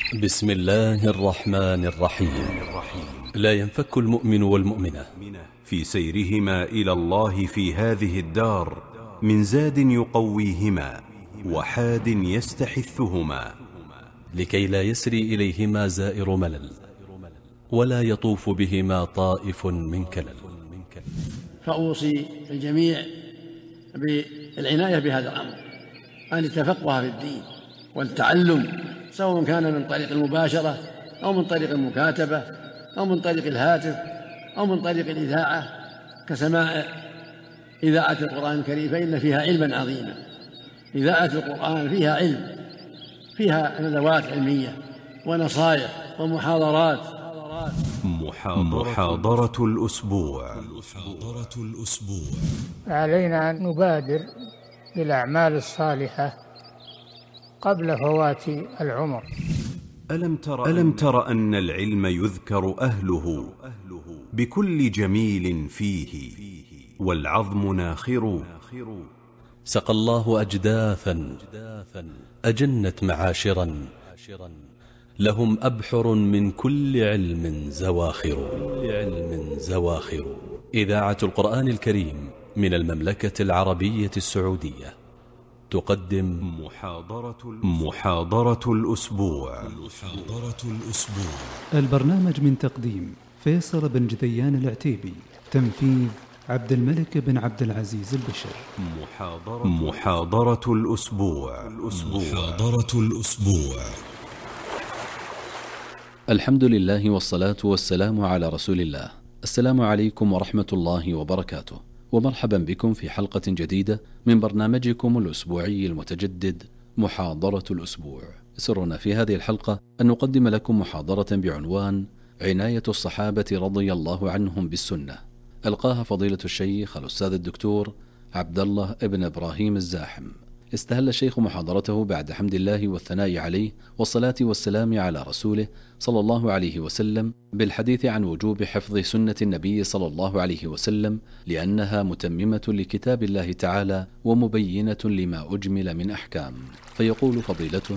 بسم الله الرحمن الرحيم. لا ينفك المؤمن والمؤمنة في سيرهما إلى الله في هذه الدار من زاد يقويهما وحاد يستحثهما، لكي لا يسري إليهما زائر ملل ولا يطوف بهما طائف من كلل. فأوصي الجميع بالعناية بهذا الأمر، أن يتفقه في الدين والتعلم، سواء كان من طريق المباشرة أو من طريق المكاتبة أو من طريق الهاتف أو من طريق الإذاعة كسماع إذاعة القرآن الكريم، فإن فيها علما عظيما. إذاعة القرآن فيها علم، فيها ندوات علمية ونصائح ومحاضرات. محاضرة الأسبوع. علينا أن نبادر بالأعمال الصالحة قبل فوات العمر. ألم تر أن العلم يذكر أهله بكل جميل فيه والعظم ناخر. سقى الله أجداثا أجنت معاشرا، لهم أبحر من كل علم زواخر. إذاعة القرآن الكريم من المملكة العربية السعودية تقدم محاضرة الأسبوع. البرنامج من تقديم فيصل بن جذيان العتيبي، تنفيذ عبد الملك بن عبد العزيز البشر. محاضرة الأسبوع. الحمد لله والصلاة والسلام على رسول الله. السلام عليكم ورحمة الله وبركاته، ومرحبا بكم في حلقة جديدة من برنامجكم الأسبوعي المتجدد محاضرة الأسبوع. سرنا في هذه الحلقة أن نقدم لكم محاضرة بعنوان عناية الصحابة رضي الله عنهم بالسنة، ألقاها فضيلة الشيخ الأستاذ الدكتور عبد الله ابن إبراهيم الزاحم. استهل الشيخ محاضرته بعد حمد الله والثناء عليه والصلاة والسلام على رسوله صلى الله عليه وسلم بالحديث عن وجوب حفظ سنة النبي صلى الله عليه وسلم، لأنها متممة لكتاب الله تعالى ومبينة لما أجمل من أحكام. فيقول فضيلته: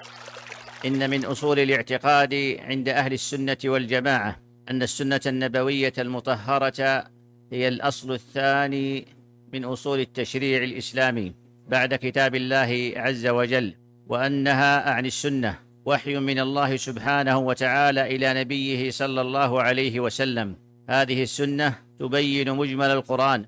إن من أصول الاعتقاد عند أهل السنة والجماعة أن السنة النبوية المطهرة هي الأصل الثاني من أصول التشريع الإسلامي بعد كتاب الله عز وجل، وأنها أعني السنة وحي من الله سبحانه وتعالى إلى نبيه صلى الله عليه وسلم. هذه السنة تبين مجمل القرآن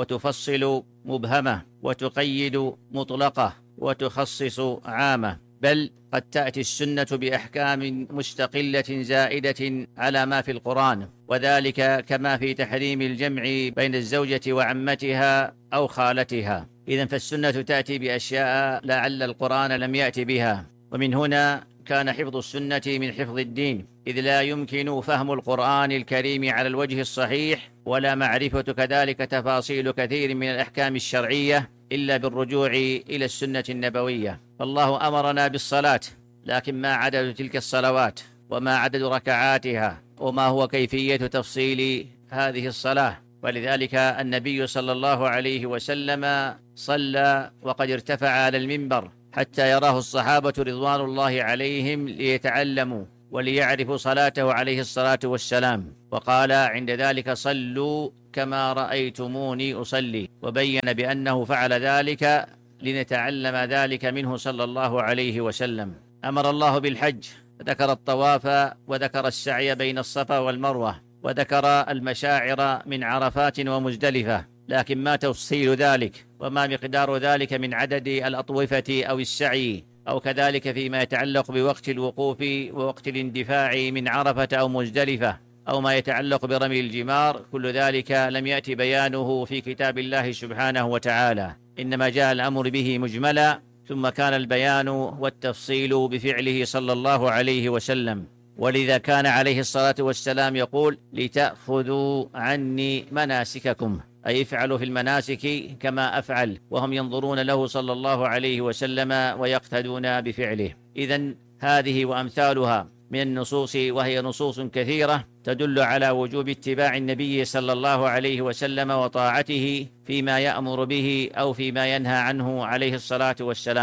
وتفصل مبهمة وتقيد مطلقة وتخصص عامة، بل قد تأتي السنة بأحكام مستقلة زائدة على ما في القرآن، وذلك كما في تحريم الجمع بين الزوجة وعمتها أو خالتها. إذن فالسنة تأتي بأشياء لعل القرآن لم يأتي بها، ومن هنا كان حفظ السنة من حفظ الدين، إذ لا يمكن فهم القرآن الكريم على الوجه الصحيح ولا معرفة كذلك تفاصيل كثير من الأحكام الشرعية إلا بالرجوع إلى السنة النبوية. فالله أمرنا بالصلاة، لكن ما عدد تلك الصلوات، وما عدد ركعاتها، وما هو كيفية تفصيل هذه الصلاة؟ ولذلك النبي صلى الله عليه وسلم صلى وقد ارتفع على المنبر حتى يراه الصحابة رضوان الله عليهم ليتعلموا وليعرفوا صلاته عليه الصلاة والسلام، وقال عند ذلك: صلوا كما رأيتموني أصلي، وبين بأنه فعل ذلك لنتعلم ذلك منه صلى الله عليه وسلم. أمر الله بالحج، ذكر الطواف وذكر السعي بين الصفا والمروة وذكر المشاعر من عرفات ومزدلفة، لكن ما تفصيل ذلك وما مقدار ذلك من عدد الأطوفة أو السعي، أو كذلك فيما يتعلق بوقت الوقوف ووقت الاندفاع من عرفة أو مزدلفة، أو ما يتعلق برمي الجمار، كل ذلك لم يأتي بيانه في كتاب الله سبحانه وتعالى، إنما جاء الأمر به مجملا، ثم كان البيان والتفصيل بفعله صلى الله عليه وسلم. ولذا كان عليه الصلاة والسلام يقول: لتأخذوا عني مناسككم، أي افعلوا في المناسك كما أفعل، وهم ينظرون له صلى الله عليه وسلم ويقتدون بفعله. إذن هذه وأمثالها من النصوص، وهي نصوص كثيرة، تدل على وجوب اتباع النبي صلى الله عليه وسلم وطاعته فيما يأمر به أو فيما ينهى عنه عليه الصلاة والسلام.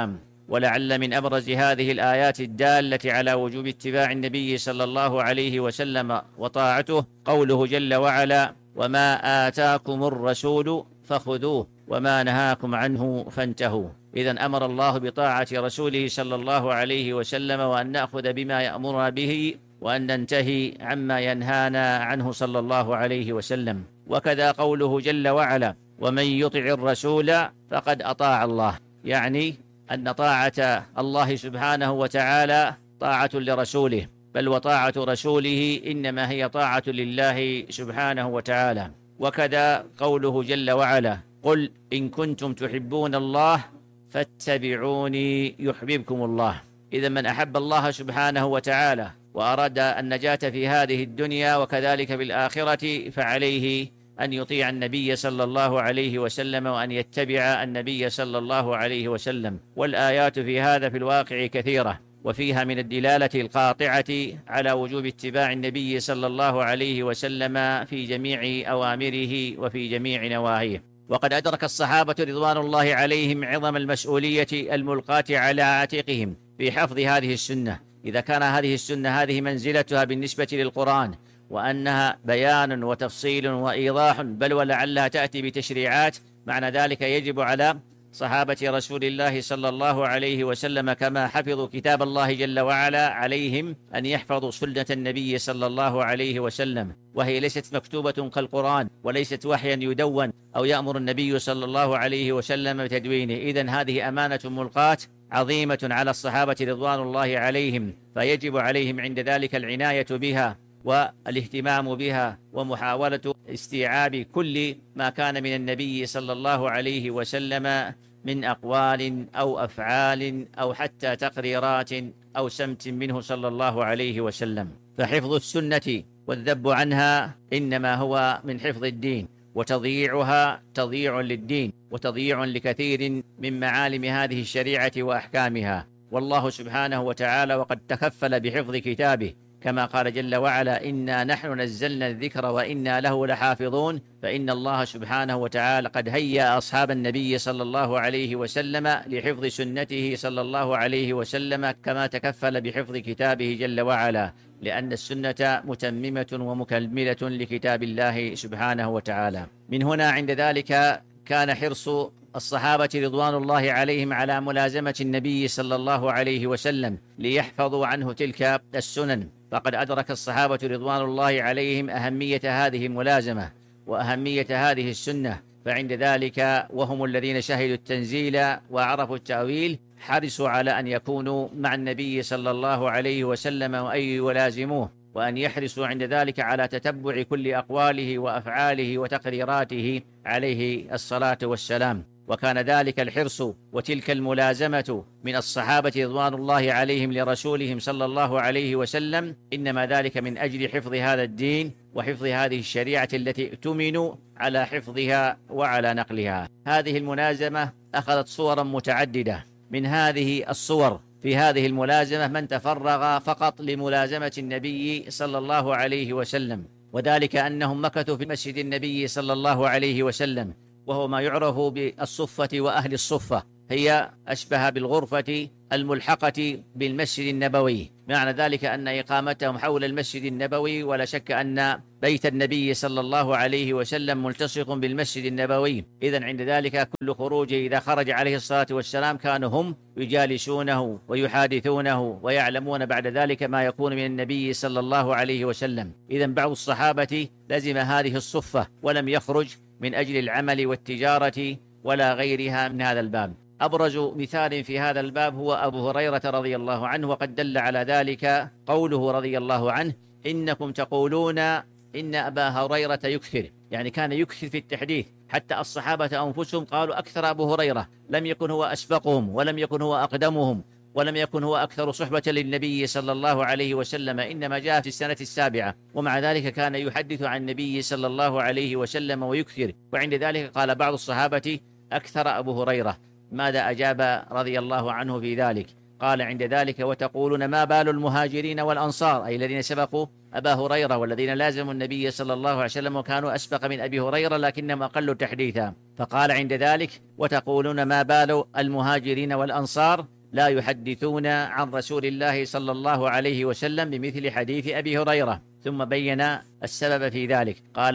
ولعل من أبرز هذه الآيات الدالة على وجوب اتباع النبي صلى الله عليه وسلم وطاعته قوله جل وعلا: وما آتاكم الرسول فخذوه وما نهاكم عنه فانتهوا. إذن أمر الله بطاعة رسوله صلى الله عليه وسلم، وأن نأخذ بما يأمرنا به، وأن ننتهي عما ينهانا عنه صلى الله عليه وسلم. وكذا قوله جل وعلا: ومن يطع الرسول فقد أطاع الله، يعني أن طاعة الله سبحانه وتعالى طاعة لرسوله، بل وطاعة رسوله إنما هي طاعة لله سبحانه وتعالى. وكذا قوله جل وعلا: قل إن كنتم تحبون الله فاتبعوني يحببكم الله. إذا من أحب الله سبحانه وتعالى وأراد النجاة في هذه الدنيا وكذلك في الآخرة فعليه أن يطيع النبي صلى الله عليه وسلم، وأن يتبع النبي صلى الله عليه وسلم. والآيات في هذا في الواقع كثيرة، وفيها من الدلالة القاطعة على وجوب اتباع النبي صلى الله عليه وسلم في جميع أوامره وفي جميع نواهيه. وقد أدرك الصحابة رضوان الله عليهم عظم المسؤولية الملقاة على عاتقهم في حفظ هذه السنة. إذا كان هذه السنة هذه منزلتها بالنسبة للقرآن، وأنها بيان وتفصيل وإيضاح، بل ولعلها تأتي بتشريعات، معنى ذلك يجب على صحابة رسول الله صلى الله عليه وسلم كما حفظوا كتاب الله جل وعلا عليهم أن يحفظوا سنة النبي صلى الله عليه وسلم، وهي ليست مكتوبة كالقرآن، وليست وحيا يدون أو يأمر النبي صلى الله عليه وسلم بتدوينه. إذن هذه أمانة ملقاة عظيمة على الصحابة رضوان الله عليهم، فيجب عليهم عند ذلك العناية بها والاهتمام بها، ومحاولة استيعاب كل ما كان من النبي صلى الله عليه وسلم من أقوال أو أفعال أو حتى تقريرات أو سمت منه صلى الله عليه وسلم. فحفظ السنة والذب عنها إنما هو من حفظ الدين، وتضييعها تضييع للدين وتضييع لكثير من معالم هذه الشريعة وأحكامها. والله سبحانه وتعالى وقد تكفل بحفظ كتابه، كما قال جل وعلا: إنا نحن نزلنا الذكر وإنا له لحافظون. فإن الله سبحانه وتعالى قد هيأ أصحاب النبي صلى الله عليه وسلم لحفظ سنته صلى الله عليه وسلم، كما تكفل بحفظ كتابه جل وعلا، لأن السنة متممة ومكملة لكتاب الله سبحانه وتعالى. من هنا عند ذلك كان حرص الصحابة رضوان الله عليهم على ملازمة النبي صلى الله عليه وسلم ليحفظوا عنه تلك السنن. فقد أدرك الصحابة رضوان الله عليهم أهمية هذه الملازمة وأهمية هذه السنة، فعند ذلك وهم الذين شهدوا التنزيل وعرفوا التأويل حرصوا على أن يكونوا مع النبي صلى الله عليه وسلم وأن يلازموه، وأن يحرصوا عند ذلك على تتبع كل أقواله وأفعاله وتقريراته عليه الصلاة والسلام. وكان ذلك الحرص وتلك الملازمة من الصحابة رضوان الله عليهم لرسولهم صلى الله عليه وسلم، إنما ذلك من أجل حفظ هذا الدين وحفظ هذه الشريعة التي ائتمنوا على حفظها وعلى نقلها. هذه الملازمة أخذت صورا متعددة. من هذه الصور في هذه الملازمة من تفرغ فقط لملازمة النبي صلى الله عليه وسلم، وذلك أنهم مكثوا في مسجد النبي صلى الله عليه وسلم، وهو ما يعرف بالصفة وأهل الصفة، هي أشبه بالغرفة الملحقة بالمسجد النبوي. معنى ذلك أن إقامتهم حول المسجد النبوي، ولا شك أن بيت النبي صلى الله عليه وسلم ملتصق بالمسجد النبوي. إذن عند ذلك كل خروج إذا خرج عليه الصلاة والسلام كانوا هم يجالسونه ويحادثونه ويعلمون بعد ذلك ما يكون من النبي صلى الله عليه وسلم. إذن بعض الصحابة لزم هذه الصفة ولم يخرج من أجل العمل والتجارة ولا غيرها من هذا الباب. أبرز مثال في هذا الباب هو أبو هريرة رضي الله عنه، وقد دل على ذلك قوله رضي الله عنه: إنكم تقولون إن أبا هريرة يكثر، يعني كان يكثر في التحديث، حتى الصحابة أنفسهم قالوا أكثر أبو هريرة، لم يكن هو أسبقهم ولم يكن هو أقدمهم ولم يكن هو أكثر صحبة للنبي صلى الله عليه وسلم، إنما جاء في السنة السابعة، ومع ذلك كان يحدث عن النبي صلى الله عليه وسلم ويكثر. وعند ذلك قال بعض الصحابة: أكثر أبو هريرة. ماذا أجاب رضي الله عنه في ذلك؟ قال عند ذلك: وتقولون ما بال المهاجرين والأنصار، أي الذين سبقوا أبا هريرة والذين لازموا النبي صلى الله عليه وسلم وكانوا أسبق من أبي هريرة لكنهم أقل تحديثا. فقال عند ذلك: وتقولون ما بال المهاجرين والأنصار، لا يحدثون عن رسول الله صلى الله عليه وسلم بمثل حديث أبي هريرة. ثم بين السبب في ذلك، قال: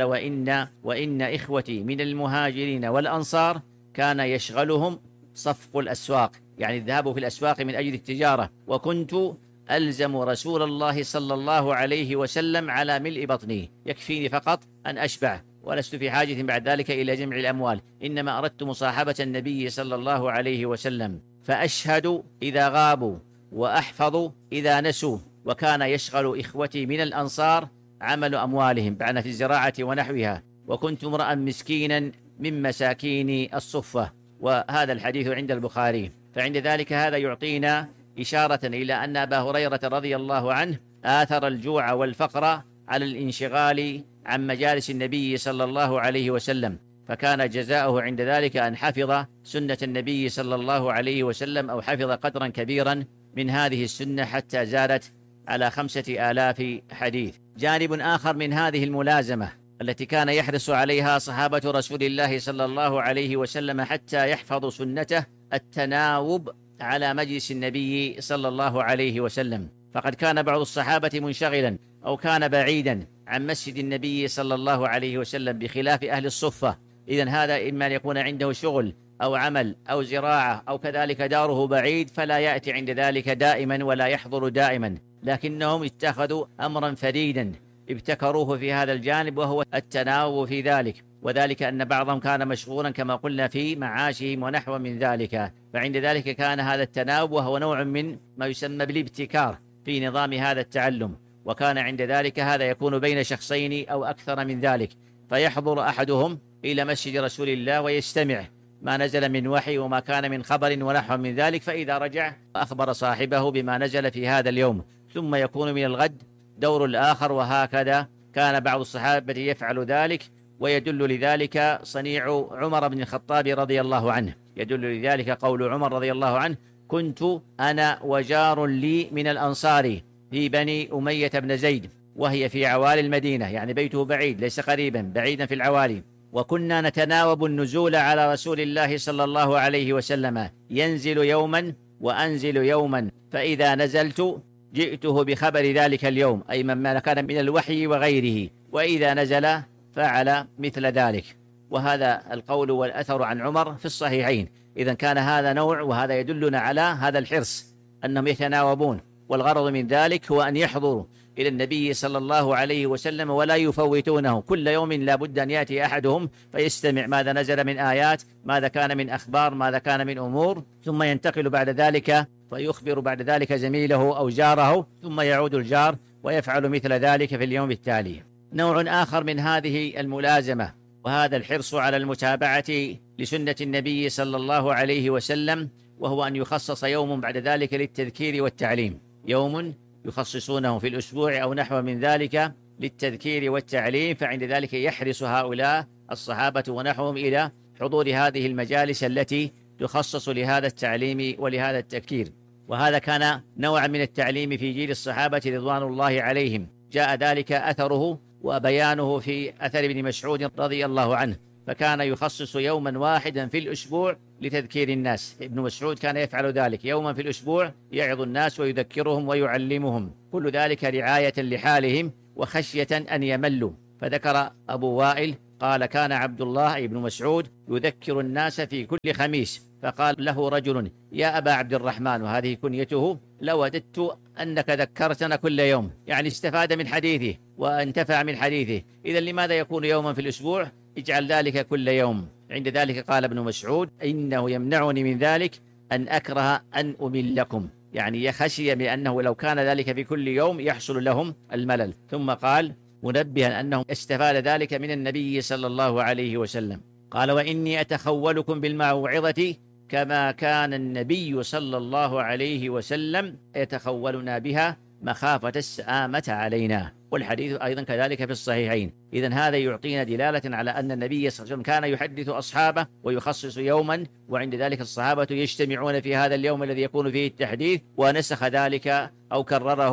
وإن إخوتي من المهاجرين والأنصار كان يشغلهم صفق الأسواق، يعني الذهاب في الأسواق من أجل التجارة، وكنت ألزم رسول الله صلى الله عليه وسلم على ملء بطني، يكفيني فقط أن أشبع، ولست في حاجة بعد ذلك إلى جمع الأموال، إنما أردت مصاحبة النبي صلى الله عليه وسلم، فأشهد إذا غابوا وأحفظ إذا نسوا. وكان يشغل إخوتي من الأنصار عمل أموالهم، بعد في الزراعة ونحوها، وكنت امرأ مسكينا من مساكين الصفة. وهذا الحديث عند البخاري. فعند ذلك هذا يعطينا إشارة إلى أن أبا هريرة رضي الله عنه آثر الجوع والفقر على الانشغال عن مجالس النبي صلى الله عليه وسلم، فكان جزاؤه عند ذلك أن حفظ سنة النبي صلى الله عليه وسلم، أو حفظ قدرا كبيرا من هذه السنة حتى زادت على 5000 حديث. جانب آخر من هذه الملازمة التي كان يحرص عليها صحابة رسول الله صلى الله عليه وسلم حتى يحفظوا سنته، التناوب على مجلس النبي صلى الله عليه وسلم. فقد كان بعض الصحابة منشغلا أو كان بعيدا عن مسجد النبي صلى الله عليه وسلم، بخلاف أهل الصفة. إذن هذا إما أن يكون عنده شغل أو عمل أو زراعة، أو كذلك داره بعيد، فلا يأتي عند ذلك دائما ولا يحضر دائما، لكنهم اتخذوا أمرا فريدا ابتكروه في هذا الجانب، وهو التناوب في ذلك، وذلك أن بعضهم كان مشغولا كما قلنا في معاشهم ونحو من ذلك. فعند ذلك كان هذا التناوب وهو نوع من ما يسمى بالابتكار في نظام هذا التعلم، وكان عند ذلك هذا يكون بين شخصين أو أكثر من ذلك، فيحضر أحدهم إلى مسجد رسول الله ويستمع ما نزل من وحي وما كان من خبر ونحو من ذلك، فإذا رجع أخبر صاحبه بما نزل في هذا اليوم، ثم يكون من الغد دور الآخر، وهكذا كان بعض الصحابة يفعل ذلك. ويدل لذلك صنيع عمر بن الخطاب رضي الله عنه، يدل لذلك قول عمر رضي الله عنه: كنت أنا وجار لي من الأنصار في بني أمية بن زيد، وهي في عوالي المدينة، يعني بيته بعيد ليس قريبا، بعيدا في العوالي، وكنا نتناوب النزول على رسول الله صلى الله عليه وسلم، ينزل يوما وأنزل يوما، فإذا نزلت جئته بخبر ذلك اليوم، أي مما كان من الوحي وغيره، وإذا نزل فعل مثل ذلك. وهذا القول والأثر عن عمر في الصحيحين. إذن كان هذا نوع، وهذا يدلنا على هذا الحرص أنهم يتناوبون، والغرض من ذلك هو أن يحضروا إلى النبي صلى الله عليه وسلم ولا يفوتونه، كل يوم لا بد أن يأتي أحدهم فيستمع ماذا نزل من آيات، ماذا كان من أخبار، ماذا كان من أمور، ثم ينتقل بعد ذلك فيخبر بعد ذلك زميله أو جاره، ثم يعود الجار ويفعل مثل ذلك في اليوم التالي. نوع آخر من هذه الملازمة وهذا الحرص على المتابعة لسنة النبي صلى الله عليه وسلم، وهو أن يخصص يوم بعد ذلك للتذكير والتعليم، يوم يخصصونه في الأسبوع أو نحو من ذلك للتذكير والتعليم. فعند ذلك يحرص هؤلاء الصحابة ونحوهم إلى حضور هذه المجالس التي تخصص لهذا التعليم ولهذا التذكير. وهذا كان نوعا من التعليم في جيل الصحابة رضوان الله عليهم، جاء ذلك أثره وبيانه في أثر ابن مسعود رضي الله عنه، فكان يخصص يوما واحدا في الأسبوع لتذكير الناس. ابن مسعود كان يفعل ذلك، يوما في الأسبوع يعظ الناس ويذكرهم ويعلمهم، كل ذلك رعاية لحالهم وخشية أن يملوا. فذكر أبو وائل قال: كان عبد الله بن مسعود يذكر الناس في كل خميس، فقال له رجل: يا أبا عبد الرحمن، وهذه كنيته، لوددت أنك ذكرتنا كل يوم، يعني استفاد من حديثه وانتفع من حديثه، إذا لماذا يكون يوما في الأسبوع؟ اجعل ذلك كل يوم. عند ذلك قال ابن مسعود: إنه يمنعني من ذلك أن أكره أن أملكم، يعني يخشي بأنه لو كان ذلك في كل يوم يحصل لهم الملل. ثم قال منبها أنه استفاد ذلك من النبي صلى الله عليه وسلم، قال: وإني أتخولكم بالموعظة كما كان النبي صلى الله عليه وسلم يتخولنا بها مخافة السآمة علينا. والحديث أيضا كذلك في الصحيحين. إذن هذا يعطينا دلالة على أن النبي صلى الله عليه وسلم كان يحدث أصحابه ويخصص يوما، وعند ذلك الصحابة يجتمعون في هذا اليوم الذي يكون فيه التحديث، ونسخ ذلك أو كرره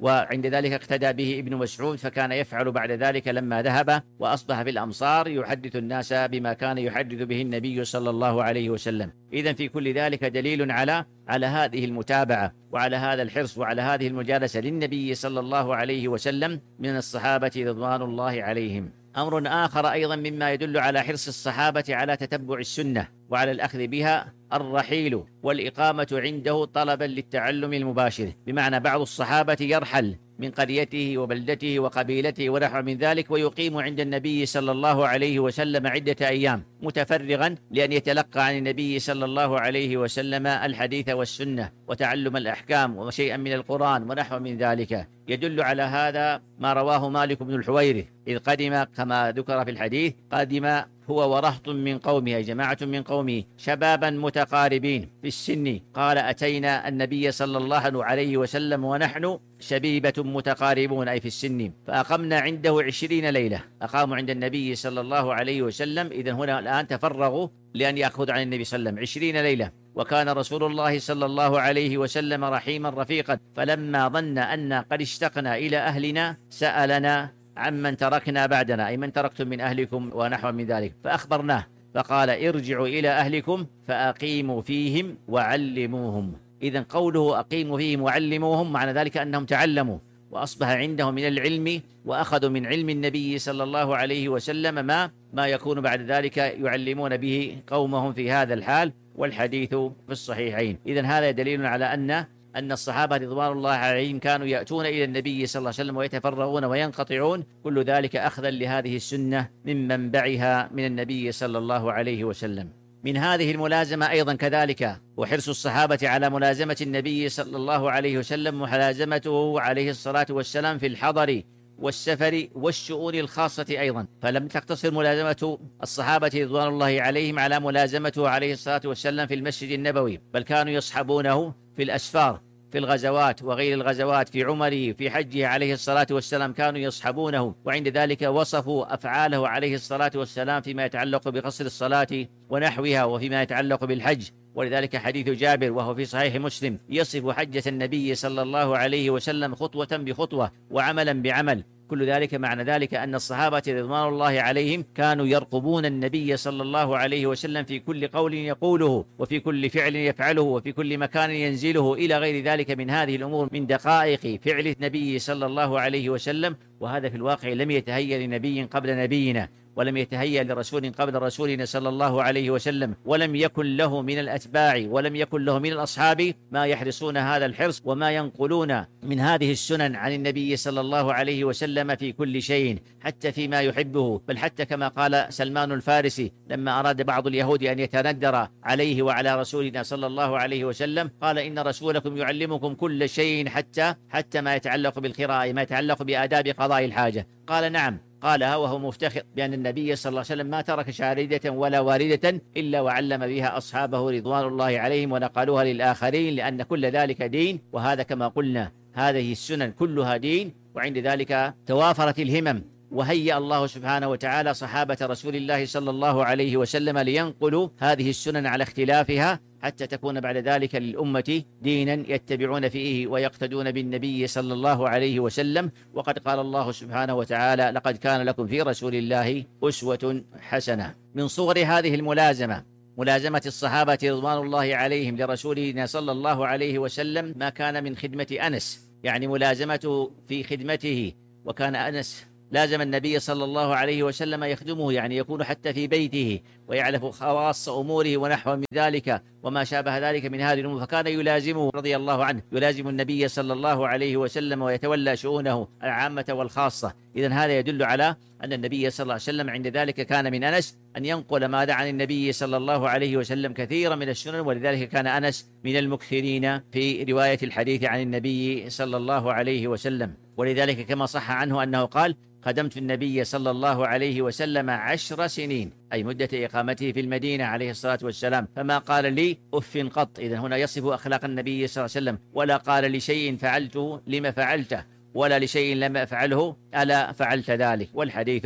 وعند ذلك اقتدى به ابن مسعود، فكان يفعل بعد ذلك لما ذهب وأصبح في الأمصار يحدث الناس بما كان يحدث به النبي صلى الله عليه وسلم. إذن في كل ذلك دليل على هذه المتابعة وعلى هذا الحرص وعلى هذه المجالسة للنبي صلى الله عليه وسلم من الصحابة رضوان الله عليهم. أمر آخر أيضا مما يدل على حرص الصحابة على تتبع السنة وعلى الأخذ بها الرحيل والإقامة عنده طلبا للتعلم المباشر، بمعنى بعض الصحابة يرحل من قريته وبلدته وقبيلته ونحو من ذلك ويقيم عند النبي صلى الله عليه وسلم عدة أيام متفرغا لأن يتلقى عن النبي صلى الله عليه وسلم الحديث والسنة وتعلم الأحكام وشيئا من القرآن ونحو من ذلك. يدل على هذا ما رواه مالك بن الحويرث إذ قدم كما ذكر في الحديث، قدم هو ورهط من قومه أي جماعة من قومه شبابا متقاربين في السن، قال أتينا النبي صلى الله عليه وسلم ونحن شبيبة متقاربون أي في السن، فأقمنا عنده 20 ليلة، أقاموا عند النبي صلى الله عليه وسلم. إذن هنا الآن تفرغوا لأن يأخذ عن النبي صلى الله عليه وسلم 20 ليلة. وكان رسول الله صلى الله عليه وسلم رحيما رفيقا، فلما ظن أن قد اشتقنا إلى أهلنا سألنا عمن تركنا بعدنا، أي من تركتم من أهلكم ونحو من ذلك، فأخبرناه فقال ارجعوا إلى أهلكم فأقيموا فيهم وعلموهم. إذن قوله أقيموا فيهم وعلموهم معنى ذلك أنهم تعلموا وأصبح عندهم من العلم وأخذوا من علم النبي صلى الله عليه وسلم ما يكون بعد ذلك يعلمون به قومهم في هذا الحال، والحديث في الصحيحين. إذن هذا دليل على أن الصحابة رضوان الله عليهم كانوا يأتون إلى النبي صلى الله عليه وسلم ويتفرغون وينقطعون، كل ذلك أخذا لهذه السنة من منبعها من النبي صلى الله عليه وسلم. من هذه الملازمة أيضا كذلك وحرص الصحابة على ملازمة النبي صلى الله عليه وسلم وملازمته عليه الصلاة والسلام في الحضر والسفر والشؤون الخاصة أيضا، فلم تقتصر ملازمة الصحابة رضوان الله عليهم على ملازمته عليه الصلاة والسلام في المسجد النبوي، بل كانوا يصحبونه في الأسفار في الغزوات وغير الغزوات، في عمره في حجه عليه الصلاة والسلام كانوا يصحبونه، وعند ذلك وصفوا أفعاله عليه الصلاة والسلام فيما يتعلق بقصر الصلاة ونحوها وفيما يتعلق بالحج. ولذلك حديث جابر وهو في صحيح مسلم يصف حجة النبي صلى الله عليه وسلم خطوة بخطوة وعملا بعمل. كل ذلك معنى ذلك أن الصحابة رضوان الله عليهم كانوا يرقبون النبي صلى الله عليه وسلم في كل قول يقوله وفي كل فعل يفعله وفي كل مكان ينزله إلى غير ذلك من هذه الأمور من دقائق فعل النبي صلى الله عليه وسلم. وهذا في الواقع لم يتهيأ لنبي قبل نبينا، ولم يتهيأ لرسول قبل رسولنا صلى الله عليه وسلم، ولم يكن له من الأتباع ولم يكن له من الأصحاب ما يحرصون هذا الحرص وما ينقلون من هذه السنن عن النبي صلى الله عليه وسلم في كل شيء، حتى فيما يحبه، بل حتى كما قال سلمان الفارسي لما أراد بعض اليهود أن يتندر عليه وعلى رسولنا صلى الله عليه وسلم، قال إن رسولكم يعلمكم كل شيء حتى ما يتعلق بالقراءة، ما يتعلق بآداب قضاء الحاجة. قال نعم، قالها وهو مفتخر بأن النبي صلى الله عليه وسلم ما ترك شاردة ولا واردة إلا وعلم بها أصحابه رضوان الله عليهم ونقلوها للآخرين، لأن كل ذلك دين. وهذا كما قلنا هذه السنن كلها دين، وعند ذلك توافرت الهمم وهيأ الله سبحانه وتعالى صحابة رسول الله صلى الله عليه وسلم لينقلوا هذه السنن على اختلافها حتى تكون بعد ذلك للأمة دينا يتبعون فيه ويقتدون بالنبي صلى الله عليه وسلم. وقد قال الله سبحانه وتعالى لقد كان لكم في رسول الله أسوة حسنة. من صور هذه الملازمة ملازمة الصحابة رضوان الله عليهم لرسولنا صلى الله عليه وسلم ما كان من خدمة أنس، يعني ملازمته في خدمته، وكان أنس لازم النبي صلى الله عليه وسلم يخدمه، يعني يكون حتى في بيته ويعرف خواص أموره ونحو من ذلك وما شابه ذلك من هذه الأمور، فكان يلازمه رضي الله عنه، يلازم النبي صلى الله عليه وسلم ويتولى شؤونه العامة والخاصة. إذن هذا يدل على أن النبي صلى الله عليه وسلم عند ذلك كان من أنس أن ينقل ماذا عن النبي صلى الله عليه وسلم كثيرا من السنن، ولذلك كان أنس من المكثرين في رواية الحديث عن النبي صلى الله عليه وسلم. ولذلك كما صح عنه أنه قال خدمت النبي صلى الله عليه وسلم 10 سنين، أي مدة إقامته في المدينة عليه الصلاة والسلام، فما قال لي أف قط. إذن هنا يصف أخلاق النبي صلى الله عليه وسلم، ولا قال لشيء فعلته لما فعلته، ولا لشيء لم أفعله ألا فعلت ذلك. والحديث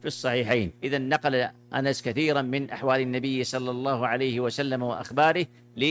في الصحيحين. إذا نقل أنس كثيرا من أحوال النبي صلى الله عليه وسلم وأخباره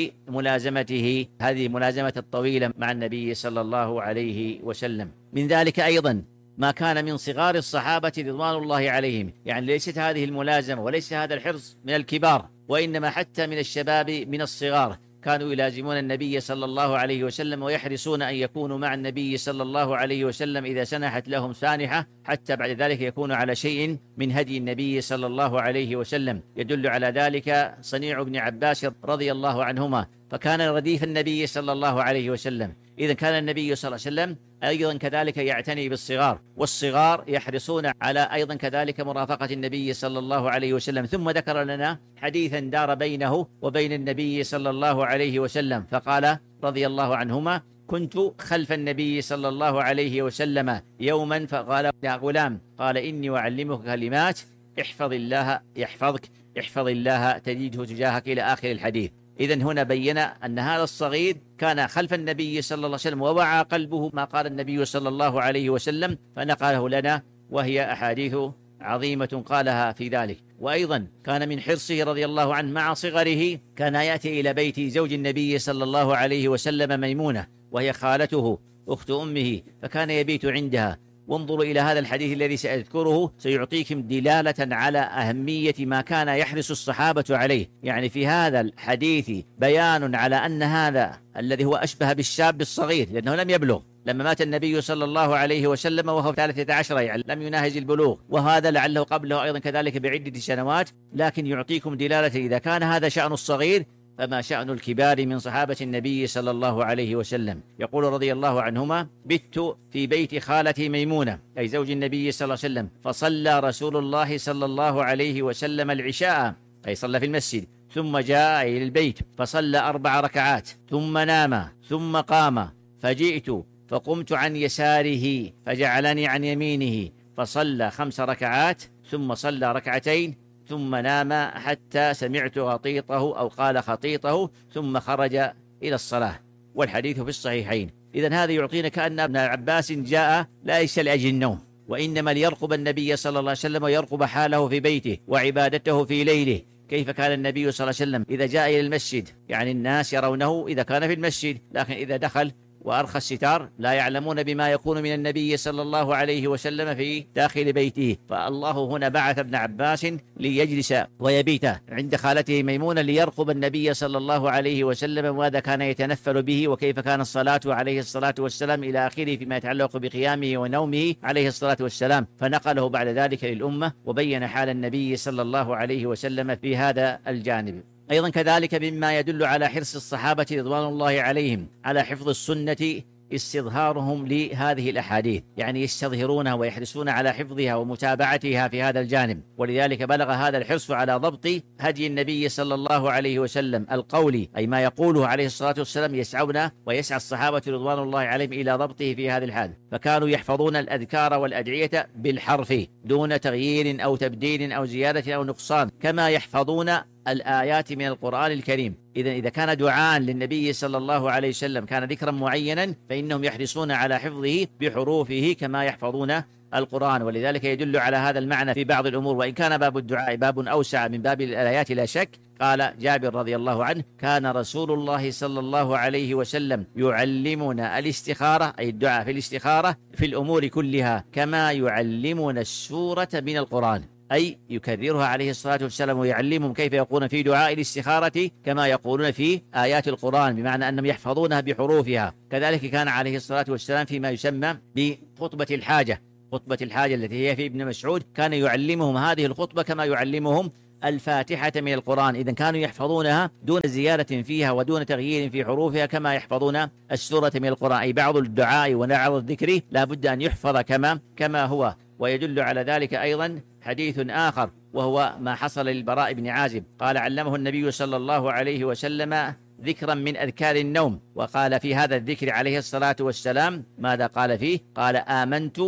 لملازمته، هذه الملازمة الطويلة مع النبي صلى الله عليه وسلم. من ذلك أيضا ما كان من صغار الصحابة رضوان الله عليهم، يعني ليست هذه الملازمة وليس هذا الحرص من الكبار، وإنما حتى من الشباب من الصغار كانوا يلازمون النبي صلى الله عليه وسلم ويحرصون أن يكونوا مع النبي صلى الله عليه وسلم إذا سنحت لهم سانحة، حتى بعد ذلك يكونوا على شيء من هدي النبي صلى الله عليه وسلم. يدل على ذلك صنيع ابن عباس رضي الله عنهما، فكان رديف النبي صلى الله عليه وسلم. إذا كان النبي صلى الله عليه وسلم أيضا كذلك يعتني بالصغار، والصغار يحرصون على أيضا كذلك مرافقة النبي صلى الله عليه وسلم. ثم ذكر لنا حديثا دار بينه وبين النبي صلى الله عليه وسلم، فقال رضي الله عنهما: كنت خلف النبي صلى الله عليه وسلم يوما فقال: يا غلام، قال: إني أعلمك كلمات، احفظ الله يحفظك، احفظ الله تجده تجاهك، إلى آخر الحديث. إذن هنا بين أن هذا الصغير كان خلف النبي صلى الله عليه وسلم، ووعى قلبه ما قال النبي صلى الله عليه وسلم فنقله لنا، وهي أحاديث عظيمة قالها في ذلك. وأيضا كان من حرصه رضي الله عنه مع صغره كان يأتي إلى بيت زوج النبي صلى الله عليه وسلم ميمونة، وهي خالته أخت أمه، فكان يبيت عندها. وانظروا إلى هذا الحديث الذي سأذكره، سيعطيكم دلالة على أهمية ما كان يحرص الصحابة عليه. يعني في هذا الحديث بيان على أن هذا الذي هو أشبه بالشاب الصغير، لأنه لم يبلغ لما مات النبي صلى الله عليه وسلم وهو 13 يعني لم يناهز البلوغ، وهذا لعله قبله أيضا كذلك بعدة سنوات، لكن يعطيكم دلالة إذا كان هذا شأن الصغير فما شأن الكبار من صحابة النبي صلى الله عليه وسلم. يقول رضي الله عنهما: بت في بيت خالتي ميمونة، أي زوج النبي صلى الله عليه وسلم، فصلى رسول الله صلى الله عليه وسلم العشاء، أي صلى في المسجد، ثم جاء إلى البيت فصلى 4 ركعات، ثم نام، ثم قام، فجئت فقمت عن يساره فجعلني عن يمينه، فصلى 5 ركعات، ثم صلى 2 ثم نام حتى سمعت غطيطه أو قال خطيطه، ثم خرج إلى الصلاة. والحديث في الصحيحين. إذن هذا يعطينا كأن ابن عباس جاء ليس لأجل النوم، وإنما ليرقب النبي صلى الله عليه وسلم ويرقب حاله في بيته وعبادته في ليله. كيف كان النبي صلى الله عليه وسلم إذا جاء إلى المسجد؟ يعني الناس يرونه إذا كان في المسجد، لكن إذا دخل وأرخى الستار لا يعلمون بما يكون من النبي صلى الله عليه وسلم في داخل بيته. فالله هنا بعث ابن عباس ليجلس ويبيت عند خالته ميمونة ليرقب النبي صلى الله عليه وسلم، وماذا كان يتنفل به، وكيف كان الصلاة عليه الصلاة والسلام إلى آخره فيما يتعلق بقيامه ونومه عليه الصلاة والسلام. فنقله بعد ذلك للأمة وبين حال النبي صلى الله عليه وسلم في هذا الجانب. أيضا كذلك مما يدل على حرص الصحابة رضوان الله عليهم على حفظ السنة استظهارهم لهذه الأحاديث، يعني يستظهرونها ويحرصون على حفظها ومتابعتها في هذا الجانب. ولذلك بلغ هذا الحرص على ضبط هدي النبي صلى الله عليه وسلم القولي، أي ما يقوله عليه الصلاة والسلام، يسعون ويسعى الصحابة رضوان الله عليهم إلى ضبطه في هذه الحال. فكانوا يحفظون الأذكار والأدعية بالحرف دون تغيير أو تبديل أو زيادة أو نقصان، كما يحفظون الآيات من القرآن الكريم. إذا كان دعاء للنبي صلى الله عليه وسلم كان ذكرا معينا، فإنهم يحرصون على حفظه بحروفه كما يحفظون القرآن. ولذلك يدل على هذا المعنى في بعض الأمور، وإن كان باب الدعاء باب أوسع من باب الآيات لا شك. قال جابر رضي الله عنه: كان رسول الله صلى الله عليه وسلم يعلمنا الاستخارة، أي الدعاء في الاستخارة، في الأمور كلها كما يعلمنا السورة من القرآن، أي يكررها عليه الصلاة والسلام ويعلمهم كيف يقولون في دعاء الاستخارة كما يقولون في آيات القرآن، بمعنى أنهم يحفظونها بحروفها. كذلك كان عليه الصلاة والسلام فيما يسمى بخطبة الحاجة، خطبة الحاجة التي هي في ابن مسعود، كان يعلمهم هذه الخطبة كما يعلمهم الفاتحة من القرآن. إذن كانوا يحفظونها دون زيادة فيها ودون تغيير في حروفها كما يحفظون السورة من القرآن، أي بعض الدعاء ونعض الذكر لا بد أن يحفظ كما هو. ويدل على ذلك أيضا حديث آخر، وهو ما حصل للبراء بن عازب، قال: علمه النبي صلى الله عليه وسلم ذكرا من أذكار النوم، وقال في هذا الذكر عليه الصلاة والسلام ماذا قال فيه؟ قال: آمنت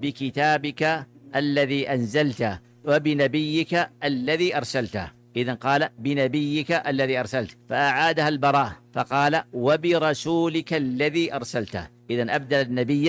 بكتابك الذي أنزلته وبنبيك الذي أرسلته. إذن قال بنبيك الذي أرسلت، فأعادها البراء فقال: وبرسولك الذي أرسلته. إذن أبدل النبي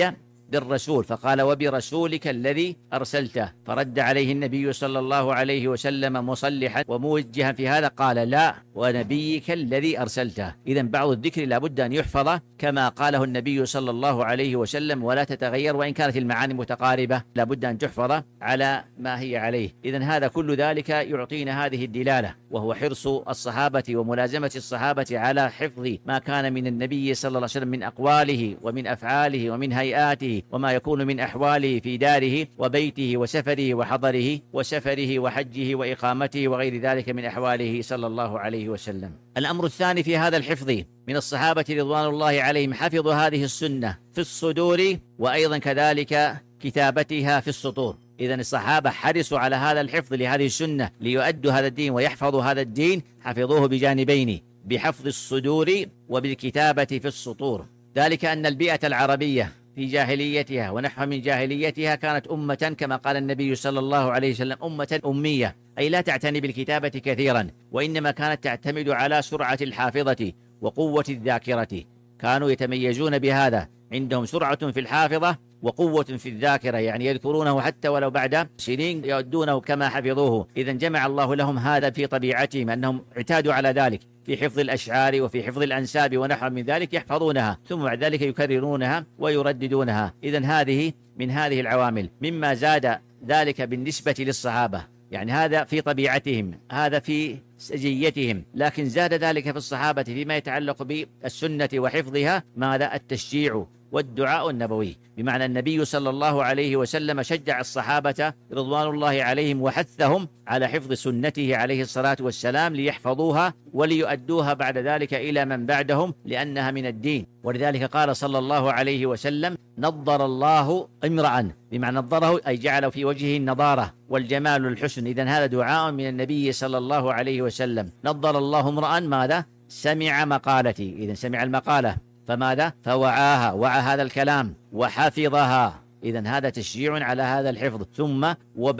بالرسول، فقال وبرسولك الذي أرسلته، فرد عليه النبي صلى الله عليه وسلم مصلحا وموجها في هذا، قال لا ونبيك الذي أرسلته. إذن بعض الذكر لابد أن يحفظ كما قاله النبي صلى الله عليه وسلم ولا تتغير، وإن كانت المعاني متقاربة لابد أن تحفظ على ما هي عليه. إذن هذا كل ذلك يعطينا هذه الدلالة، وهو حرص الصحابة وملازمة الصحابة على حفظ ما كان من النبي صلى الله عليه وسلم من أقواله ومن أفعاله ومن هيئاته، وما يكون من أحواله في داره وبيته وسفره وحضره وسفره وحجه وإقامته وغير ذلك من أحواله صلى الله عليه وسلم. الأمر الثاني في هذا الحفظ من الصحابة رضوان الله عليهم حفظ هذه السنة في الصدور، وأيضا كذلك كتابتها في السطور. إذن الصحابة حرصوا على هذا الحفظ لهذه السنة ليؤدوا هذا الدين ويحفظوا هذا الدين، حفظوه بجانبين، بحفظ الصدور وبالكتابة في السطور. ذلك أن البيئة العربية في جاهليتها ونحو من جاهليتها كانت أمة كما قال النبي صلى الله عليه وسلم أمة أمية، أي لا تعتني بالكتابة كثيرا، وإنما كانت تعتمد على سرعة الحافظة وقوة الذاكرة. كانوا يتميزون بهذا، عندهم سرعة في الحافظة وقوة في الذاكرة، يعني يذكرونه حتى ولو بعد سنين يؤدونه كما حفظوه. إذن جمع الله لهم هذا في طبيعتهم، أنهم اعتادوا على ذلك في حفظ الأشعار وفي حفظ الأنساب ونحو من ذلك، يحفظونها ثم بعد ذلك يكررونها ويرددونها. إذن هذه من هذه العوامل مما زاد ذلك بالنسبة للصحابة، يعني هذا في طبيعتهم، هذا في سجيتهم، لكن زاد ذلك في الصحابة فيما يتعلق بالسنة وحفظها ماذا؟ التشجيع والدعاء النبوي، بمعنى النبي صلى الله عليه وسلم شجع الصحابة رضوان الله عليهم وحثهم على حفظ سنته عليه الصلاة والسلام ليحفظوها وليؤدوها بعد ذلك إلى من بعدهم، لأنها من الدين. ولذلك قال صلى الله عليه وسلم نضر الله امرأ، بمعنى نضره أي جعل في وجهه النضارة والجمال والحسن. إذن هذا دعاء من النبي صلى الله عليه وسلم، نضر الله امرأ ماذا؟ سمع مقالتي. إذن سمع المقالة فماذا؟ فوعاها، وعى هذا الكلام وحفظها. إذن هذا تشجيع على هذا الحفظ، ثم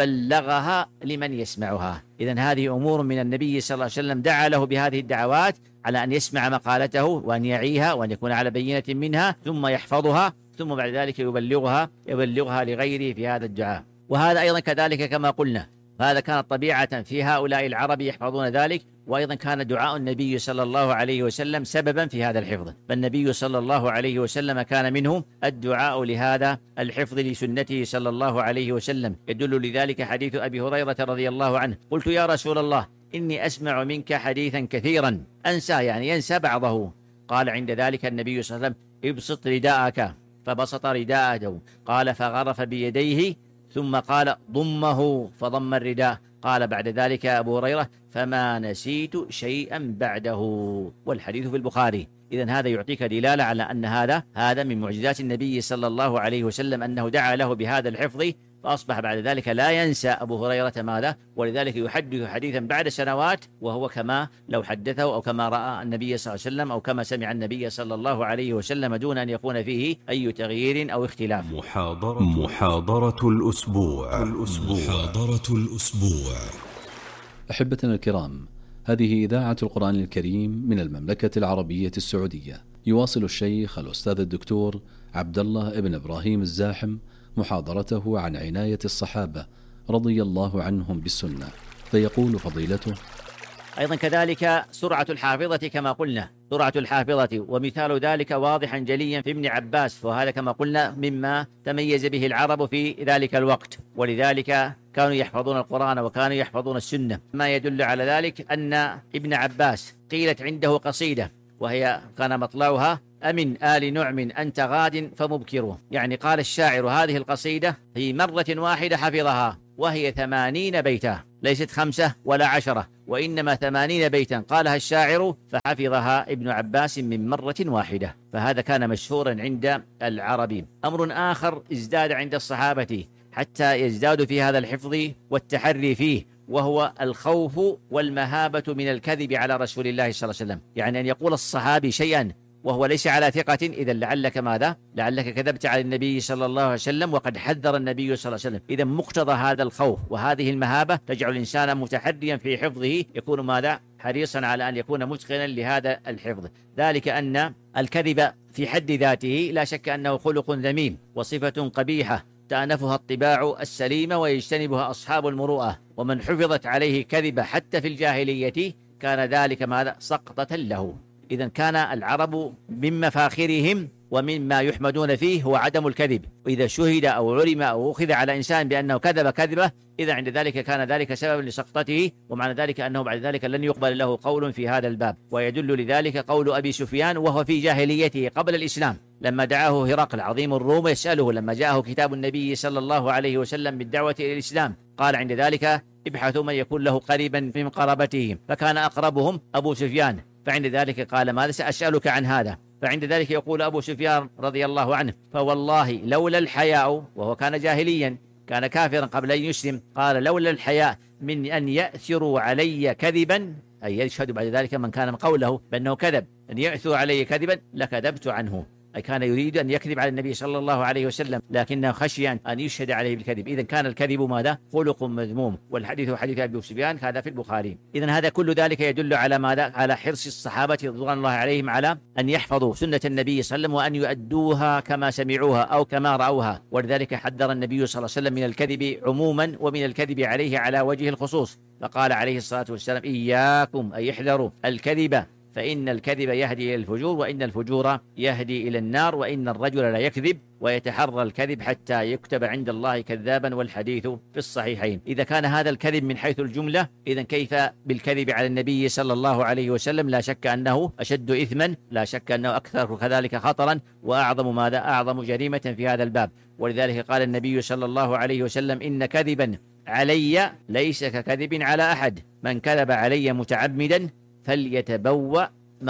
وبلغها لمن يسمعها. إذن هذه أمور من النبي صلى الله عليه وسلم، دعا له بهذه الدعوات على أن يسمع مقالته وأن يعيها وأن يكون على بينة منها، ثم يحفظها، ثم بعد ذلك يبلغها لغيره في هذا الدعاء. وهذا أيضا كذلك كما قلنا، هذا كانت طبيعة في هؤلاء العرب يحفظون ذلك، وأيضا كان دعاء النبي صلى الله عليه وسلم سببا في هذا الحفظ. فالنبي صلى الله عليه وسلم كان منه الدعاء لهذا الحفظ لسنته صلى الله عليه وسلم. يدل لذلك حديث أبي هريرة رضي الله عنه، قلت يا رسول الله إني أسمع منك حديثا كثيرا أنسى، يعني ينسى بعضه. قال عند ذلك النبي صلى الله عليه وسلم ابسط رداءك، فبسط رداءه، قال فغرف بيديه ثم قال ضمه فضم الرداء، قال بعد ذلك أبو هريرة فما نسيت شيئا بعده، والحديث في البخاري. إذن هذا يعطيك دلالة على أن هذا من معجزات النبي صلى الله عليه وسلم، أنه دعا له بهذا الحفظ، فأصبح بعد ذلك لا ينسى أبو هريرة ماذا، ولذلك يحدث حديثا بعد سنوات وهو كما لو حدثه أو كما رأى النبي صلى الله عليه وسلم أو كما سمع النبي صلى الله عليه وسلم، دون أن يكون فيه أي تغيير أو اختلاف. محاضرة الأسبوع. أحبتنا الكرام، هذه إذاعة القرآن الكريم من المملكة العربية السعودية. يواصل الشيخ الأستاذ الدكتور عبد الله بن إبراهيم الزاحم محاضرته عن عناية الصحابة رضي الله عنهم بالسنة، فيقول فضيلته: أيضا كذلك سرعة الحافظة كما قلنا، سرعة الحافظة، ومثال ذلك واضحا جليا في ابن عباس، وهذا كما قلنا مما تميز به العرب في ذلك الوقت، ولذلك كانوا يحفظون القرآن وكانوا يحفظون السنة. ما يدل على ذلك أن ابن عباس قيلت عنده قصيدة وهي كان مطلعها أمن آل نعم أنت غاد فمبكره، يعني قال الشاعر هذه القصيدة في مرة واحدة حفظها، وهي 80 بيتا، ليست 5 ولا 10، وإنما 80 بيتا قالها الشاعر فحفظها ابن عباس من مرة واحدة. فهذا كان مشهورا عند العرب. أمر آخر ازداد عند الصحابة حتى يزدادوا في هذا الحفظ والتحري فيه، وهو الخوف والمهابة من الكذب على رسول الله صلى الله عليه وسلم، يعني أن يقول الصحابي شيئا وهو ليس على ثقة، إذا لعلك ماذا؟ لعلك كذبت على النبي صلى الله عليه وسلم، وقد حذر النبي صلى الله عليه وسلم. إذا مقتضى هذا الخوف وهذه المهابة تجعل الإنسان متحريا في حفظه، يكون ماذا؟ حريصا على أن يكون متقنا لهذا الحفظ. ذلك أن الكذب في حد ذاته لا شك أنه خلق ذميم وصفة قبيحة تأنفها الطباع السليمة ويجتنبها أصحاب المروءة، ومن حفظت عليه كذبة حتى في الجاهلية كان ذلك ماذا؟ سقطة له. إذا كان العرب من مفاخرهم ومما يحمدون فيه هو عدم الكذب، وإذا شهد أو علم أو أخذ على إنسان بأنه كذب كذبة إذا عند ذلك كان ذلك سببا لسقطته، ومعنى ذلك أنه بعد ذلك لن يقبل له قول في هذا الباب. ويدل لذلك قول أبي سفيان وهو في جاهليته قبل الإسلام لما دعاه هرقل عظيم الروم يسأله لما جاءه كتاب النبي صلى الله عليه وسلم بالدعوة إلى الإسلام، قال عند ذلك ابحثوا من يكون له قريبا من قرابته، فكان أقربهم أبو سفيان، فعند ذلك قال ماذا؟ سأسألك عن هذا. فعند ذلك يقول أبو سفيان رضي الله عنه فوالله لولا الحياء، وهو كان جاهليا كان كافرا قبل أن يسلم، قال لولا الحياء من أن يأثروا علي كذبا، أي يشهد بعد ذلك من كان قوله بأنه كذب، أن يأثروا علي كذبا لكذبت عنه، أي كان يريد أن يكذب على النبي صلى الله عليه وسلم لكنه خشي أن يشهد عليه بالكذب. إذن كان الكذب ماذا؟ خلق مذموم، والحديث حديث أبي سفيان هذا في البخاري. إذن هذا كل ذلك يدل على ماذا؟ على حرص الصحابة رضوان الله عليهم على أن يحفظوا سنة النبي صلى الله عليه وسلم وأن يؤدوها كما سمعوها أو كما رأوها، ولذلك حذر النبي صلى الله عليه وسلم من الكذب عموما ومن الكذب عليه على وجه الخصوص، فقال عليه الصلاة والسلام إياكم أي احذروا الكذب فإن الكذب يهدي إلى الفجور وإن الفجور يهدي إلى النار وإن الرجل لا يكذب ويتحرى الكذب حتى يكتب عند الله كذابا، والحديث في الصحيحين. إذا كان هذا الكذب من حيث الجملة إذن كيف بالكذب على النبي صلى الله عليه وسلم؟ لا شك أنه أشد إثما، لا شك أنه أكثر كذلك خطرا وأعظم ماذا؟ أعظم جريمة في هذا الباب. ولذلك قال النبي صلى الله عليه وسلم إن كذبا علي ليس ككذب على أحد، من كذب علي متعمدا فليتبوأ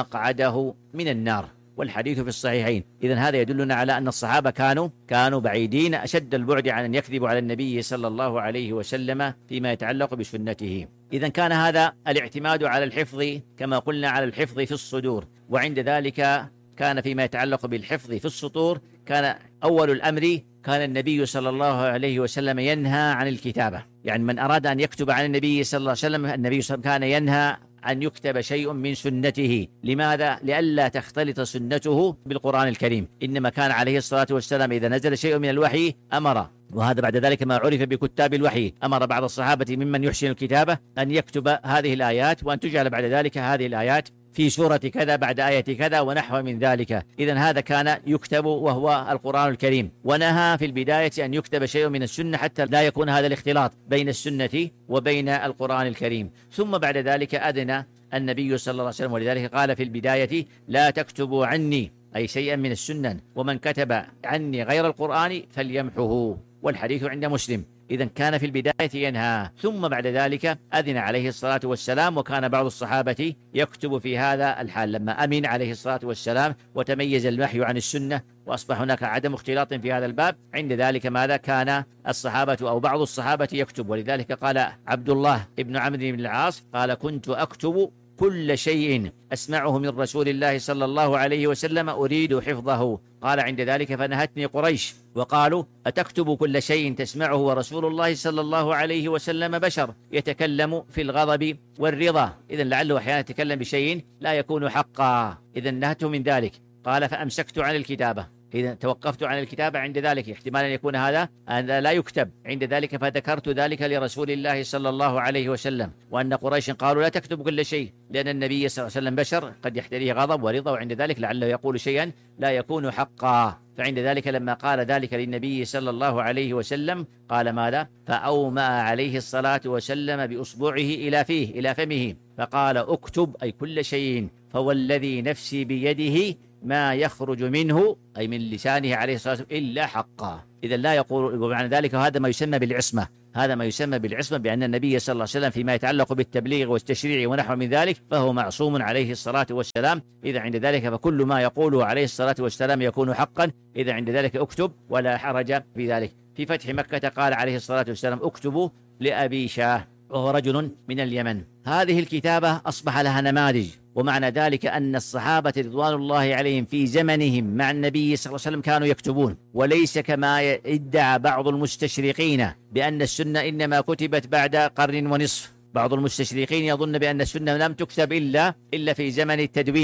مقعده من النار، والحديث في الصحيحين. إذن هذا يدلنا على أن الصحابة كانوا بعيدين أشد البعد عن أن يكذبوا على النبي صلى الله عليه وسلم فيما يتعلق بسنته. إذن كان هذا الاعتماد على الحفظ كما قلنا على الحفظ في الصدور، وعند ذلك كان فيما يتعلق بالحفظ في السطور كان أول الأمر كان النبي صلى الله عليه وسلم ينهى عن الكتابة، يعني من أراد أن يكتب عن النبي صلى الله عليه وسلم النبي صلى الله عليه وسلم كان ينهى أن يكتب شيء من سنته. لماذا؟ لئلا تختلط سنته بالقرآن الكريم، إنما كان عليه الصلاة والسلام إذا نزل شيء من الوحي أمر، وهذا بعد ذلك ما عرف بكتاب الوحي، أمر بعض الصحابة ممن يحسن الكتابة أن يكتب هذه الآيات وأن تجعل بعد ذلك هذه الآيات في سورة كذا بعد آية كذا ونحو من ذلك. إذن هذا كان يكتب وهو القرآن الكريم، ونهى في البداية أن يكتب شيء من السنة حتى لا يكون هذا الاختلاط بين السنة وبين القرآن الكريم. ثم بعد ذلك أذن النبي صلى الله عليه وسلم، ولذلك قال في البداية لا تكتبوا عني أي شيئا من السنن، ومن كتب عني غير القرآن فليمحه، والحديث عند مسلم. إذن كان في البداية ينهى، ثم بعد ذلك أذن عليه الصلاة والسلام، وكان بعض الصحابة يكتب في هذا الحال لما أمن عليه الصلاة والسلام وتميز الوحي عن السنة وأصبح هناك عدم اختلاط في هذا الباب. عند ذلك ماذا؟ كان الصحابة أو بعض الصحابة يكتب، ولذلك قال عبد الله بن عمرو بن العاص قال كنت أكتب كل شيء أسمعه من رسول الله صلى الله عليه وسلم أريد حفظه. قال عند ذلك فنهتني قريش وقالوا أتكتب كل شيء تسمعه ورسول الله صلى الله عليه وسلم بشر يتكلم في الغضب والرضا، إذن لعله أحيانا يتكلم بشيء لا يكون حقا، إذن نهته من ذلك. قال فأمسكت عن الكتابة، إذا توقفت عن الكتابة عند ذلك، احتمال أن يكون هذا لا يكتب. عند ذلك فذكرت ذلك لرسول الله صلى الله عليه وسلم، وأن قريش قالوا لا تكتب كل شيء لأن النبي صلى الله عليه وسلم بشر قد يحتريه غضب ورضا، وعند ذلك لعله يقول شيئا لا يكون حقا. فعند ذلك لما قال ذلك للنبي صلى الله عليه وسلم قال ماذا؟ فأومأ عليه الصلاة والسلام بأصبعه إلى فيه إلى فمه فقال اكتب أي كل شيء، فوالذي نفسي بيده ما يخرج منه أي من لسانه عليه الصلاة والسلام إلا حقا. إذا لا يقول، ومعنى ذلك هذا ما يسمى بالعصمة، هذا ما يسمى بالعصمة، بأن النبي صلى الله عليه وسلم فيما يتعلق بالتبليغ والتشريع ونحو من ذلك فهو معصوم عليه الصلاة والسلام. إذا عند ذلك فكل ما يقوله عليه الصلاة والسلام يكون حقا، إذا عند ذلك اكتب ولا حرج في ذلك. في فتح مكة قال عليه الصلاة والسلام اكتبوا لأبي شاه وهو رجل من اليمن. هذه الكتابة أصبح لها نماذج، ومعنى ذلك أن الصحابة رضوان الله عليهم في زمنهم مع النبي صلى الله عليه وسلم كانوا يكتبون، وليس كما ادعى بعض المستشرقين بأن السنة إنما كتبت بعد قرن ونصف. بعض المستشرقين يظن بأن السنة لم تكتب إلا في زمن التدوين،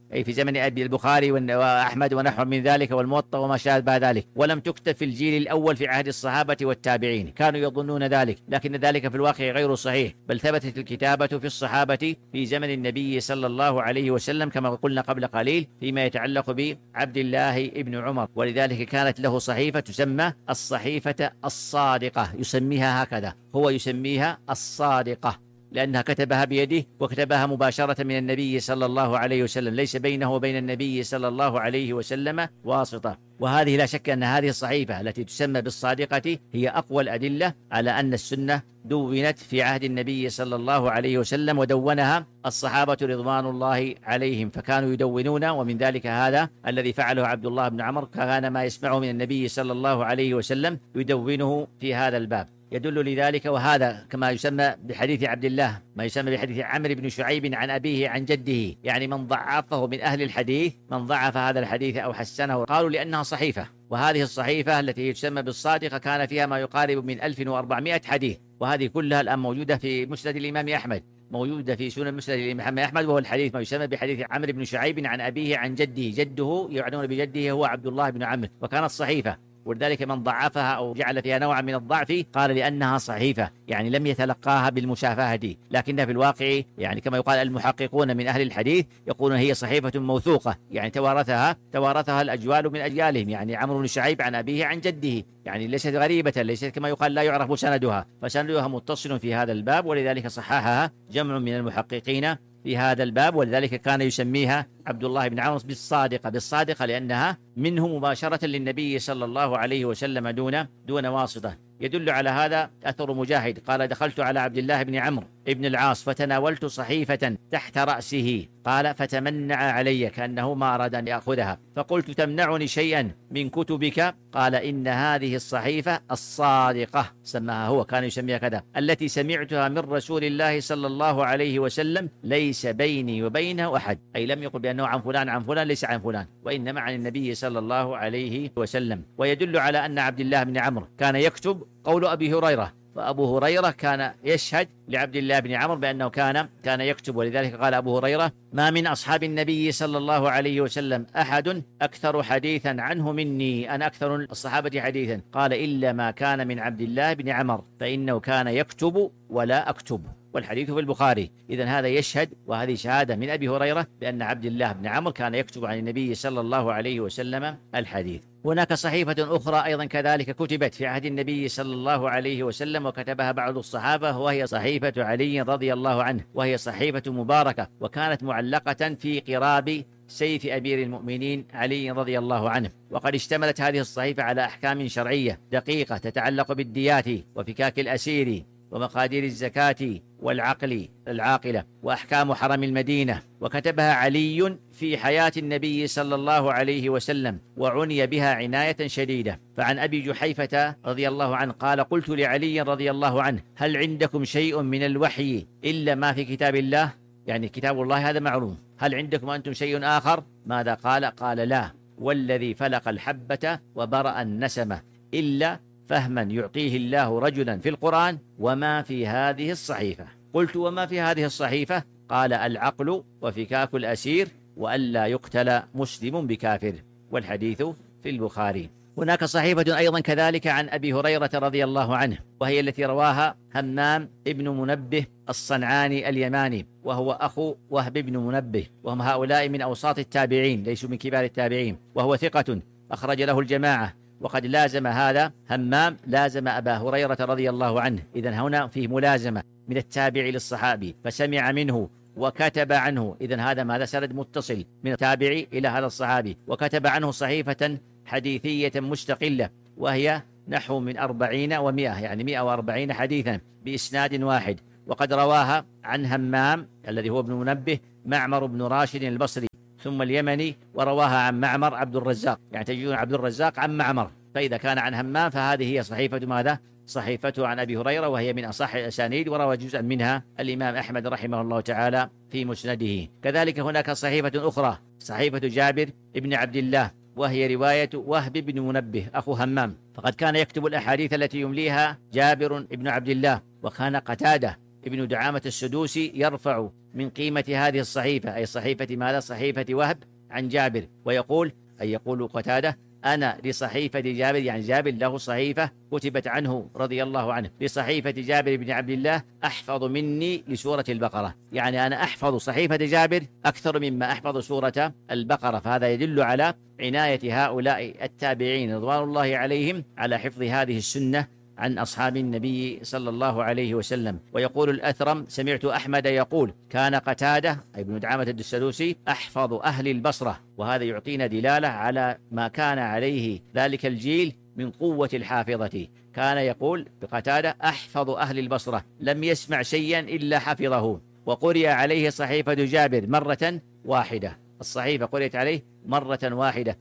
أي في زمن أبي البخاري وأحمد ونحو من ذلك والموطأ وما شابه ذلك، ولم تكتب في الجيل الأول في عهد الصحابة والتابعين، كانوا يظنون ذلك، لكن ذلك في الواقع غير صحيح، بل ثبتت الكتابة في الصحابة في زمن النبي صلى الله عليه وسلم كما قلنا قبل قليل فيما يتعلق بعبد الله بن عمر، ولذلك كانت له صحيفة تسمى الصحيفة الصادقة، يسميها هكذا، هو يسميها الصادقة لأنها كتبها بيده وكتبها مباشرة من النبي صلى الله عليه وسلم، ليس بينه وبين النبي صلى الله عليه وسلم واسطة. وهذه لا شك أن هذه الصحيفة التي تسمى بالصادقة هي أقوى الأدلة على أن السنة دونت في عهد النبي صلى الله عليه وسلم، ودونها الصحابة رضوان الله عليهم، فكانوا يدونون، ومن ذلك هذا الذي فعله عبد الله بن عمر، كان ما يسمعه من النبي صلى الله عليه وسلم يدونه في هذا الباب، يدل لذلك. وهذا كما يسمى بحديث عبد الله، ما يسمى بحديث عمرو بن شعيب عن أبيه عن جده، يعني من ضعفه من أهل الحديث، من ضعف هذا الحديث أو حسنه قالوا لأنها صحيفة. وهذه الصحيفة التي تسمى بالصادقة كان فيها ما يقارب من 1400 حديث، وهذه كلها الآن موجودة في مسند الإمام أحمد، موجودة في سنن مسند الإمام أحمد، وهو الحديث ما يسمى بحديث عمرو بن شعيب عن أبيه عن جده، جده يعنون بجده هو عبد الله بن عمرو، وكانت صحيفة، ولذلك من ضعفها أو جعل فيها نوعا من الضعف قال لأنها صحيفة، يعني لم يتلقاها بالمشافهة، لكنها في الواقع يعني كما يقال المحققون من أهل الحديث يقولون هي صحيفة موثوقة، يعني توارثها الأجوال من أجيالهم، يعني عمرو بن شعيب عن أبيه عن جده، يعني ليست غريبة، ليست كما يقال لا يعرف سندها، فسندها متصل في هذا الباب، ولذلك صححها جمع من المحققين في هذا الباب، ولذلك كان يسميها عبد الله بن عمرو بالصادقة لأنها منه مباشرة للنبي صلى الله عليه وسلم دون واسطة. يدل على هذا أثر مجاهد قال: دخلت على عبد الله بن عمرو بن العاص فتناولت صحيفة تحت رأسه، قال فتمنع علي كأنه ما أراد أن يأخذها، فقلت: تمنعني شيئا من كتبك؟ قال: إن هذه الصحيفة الصادقة، سماها هو، كان يسميها كذا، التي سمعتها من رسول الله صلى الله عليه وسلم، ليس بيني وبينه أحد، أي لم يقل بأنه عن فلان، ليس عن فلان، وإنما عن النبي صلى الله عليه وسلم. ويدل على أن عبد الله بن عمرو كان يكتب قول أبي هريرة، فأبو هريرة كان يشهد لعبد الله بن عمرو بأنه كان يكتب، ولذلك قال أبو هريرة: ما من أصحاب النبي صلى الله عليه وسلم أحد أكثر حديثا عنه مني، أنا أكثر الصحابة حديثا، قال: إلا ما كان من عبد الله بن عمرو فإنه كان يكتب ولا أكتب، والحديث في البخاري. إذن هذا يشهد، وهذه شهادة من أبي هريرة بأن عبد الله بن عمرو كان يكتب عن النبي صلى الله عليه وسلم الحديث. هناك صحيفة أخرى أيضا كذلك كتبت في عهد النبي صلى الله عليه وسلم وكتبها بعض الصحابة، وهي صحيفة علي رضي الله عنه، وهي صحيفة مباركة، وكانت معلقة في قراب سيف أمير المؤمنين علي رضي الله عنه. وقد اشتملت هذه الصحيفة على أحكام شرعية دقيقة تتعلق بالديات وفكاك الأسير ومقادير الزكاة العاقلة وأحكام حرم المدينة، وكتبها علي في حياة النبي صلى الله عليه وسلم، وعني بها عناية شديدة. فعن أبي جحيفة رضي الله عنه قال: قلت لعلي رضي الله عنه: هل عندكم شيء من الوحي إلا ما في كتاب الله؟ يعني كتاب الله هذا معلوم، هل عندكم أنتم شيء آخر؟ ماذا قال؟ قال: لا، والذي فلق الحبة وبرأ النسمة إلا فهما يعطيه الله رجلا في القرآن وما في هذه الصحيفة. قلت: وما في هذه الصحيفة؟ قال: العقل وفكاك الأسير وألا يقتل مسلم بكافر، والحديث في البخاري. هناك صحيفة أيضا كذلك عن أبي هريرة رضي الله عنه، وهي التي رواها همام ابن منبه الصنعاني اليماني، وهو أخو وهب بن منبه، وهم هؤلاء من أوساط التابعين ليسوا من كبار التابعين، وهو ثقة أخرج له الجماعة. وقد لازم هذا همام لازم أبا هريرة رضي الله عنه، إذن هنا فيه ملازمة من التابع للصحابي، فسمع منه وكتب عنه، إذن هذا سند متصل من التابع إلى هذا الصحابي، وكتب عنه صحيفة حديثية مستقلة، وهي نحو من 40 و100، يعني 140 حديثا بإسناد واحد. وقد رواها عن همام الذي هو ابن منبه معمر بن راشد البصري ثم اليمني، ورواها عن معمر عبد الرزاق، يعني تجدون عبد الرزاق عن معمر، فإذا كان عن همام فهذه هي صحيفة ماذا؟ صحيفته عن أبي هريرة، وهي من أصح الأسانيد، وروى جزءا منها الإمام أحمد رحمه الله تعالى في مسنده. كذلك هناك صحيفة أخرى، صحيفة جابر بن عبد الله، وهي رواية وهب بن منبه أخو همام، فقد كان يكتب الأحاديث التي يمليها جابر بن عبد الله، وكان قتادة ابن دعامة السدوسي يرفع من قيمة هذه الصحيفة، أي صحيفة ماذا؟ صحيفة وهب عن جابر، ويقول أي يقول قتادة: أنا لصحيفة جابر، يعني جابر له صحيفة كتبت عنه رضي الله عنه، لصحيفة جابر بن عبد الله أحفظ مني لسورة البقرة، يعني أنا أحفظ صحيفة جابر أكثر مما أحفظ سورة البقرة. فهذا يدل على عناية هؤلاء التابعين رضوان الله عليهم على حفظ هذه السنة عن أصحاب النبي صلى الله عليه وسلم. ويقول الأثرم: سمعت أحمد يقول: كان قتادة أي ابن دعامة السدوسي أحفظ أهل البصرة. وهذا يعطينا دلالة على ما كان عليه ذلك الجيل من قوة الحافظة. كان يقول بقتادة: أحفظ أهل البصرة، لم يسمع شيئا إلا حفظه. وقرئ عليه صحيفة جابر مرة واحدة، الصحيفة قرئت عليه مرة واحدة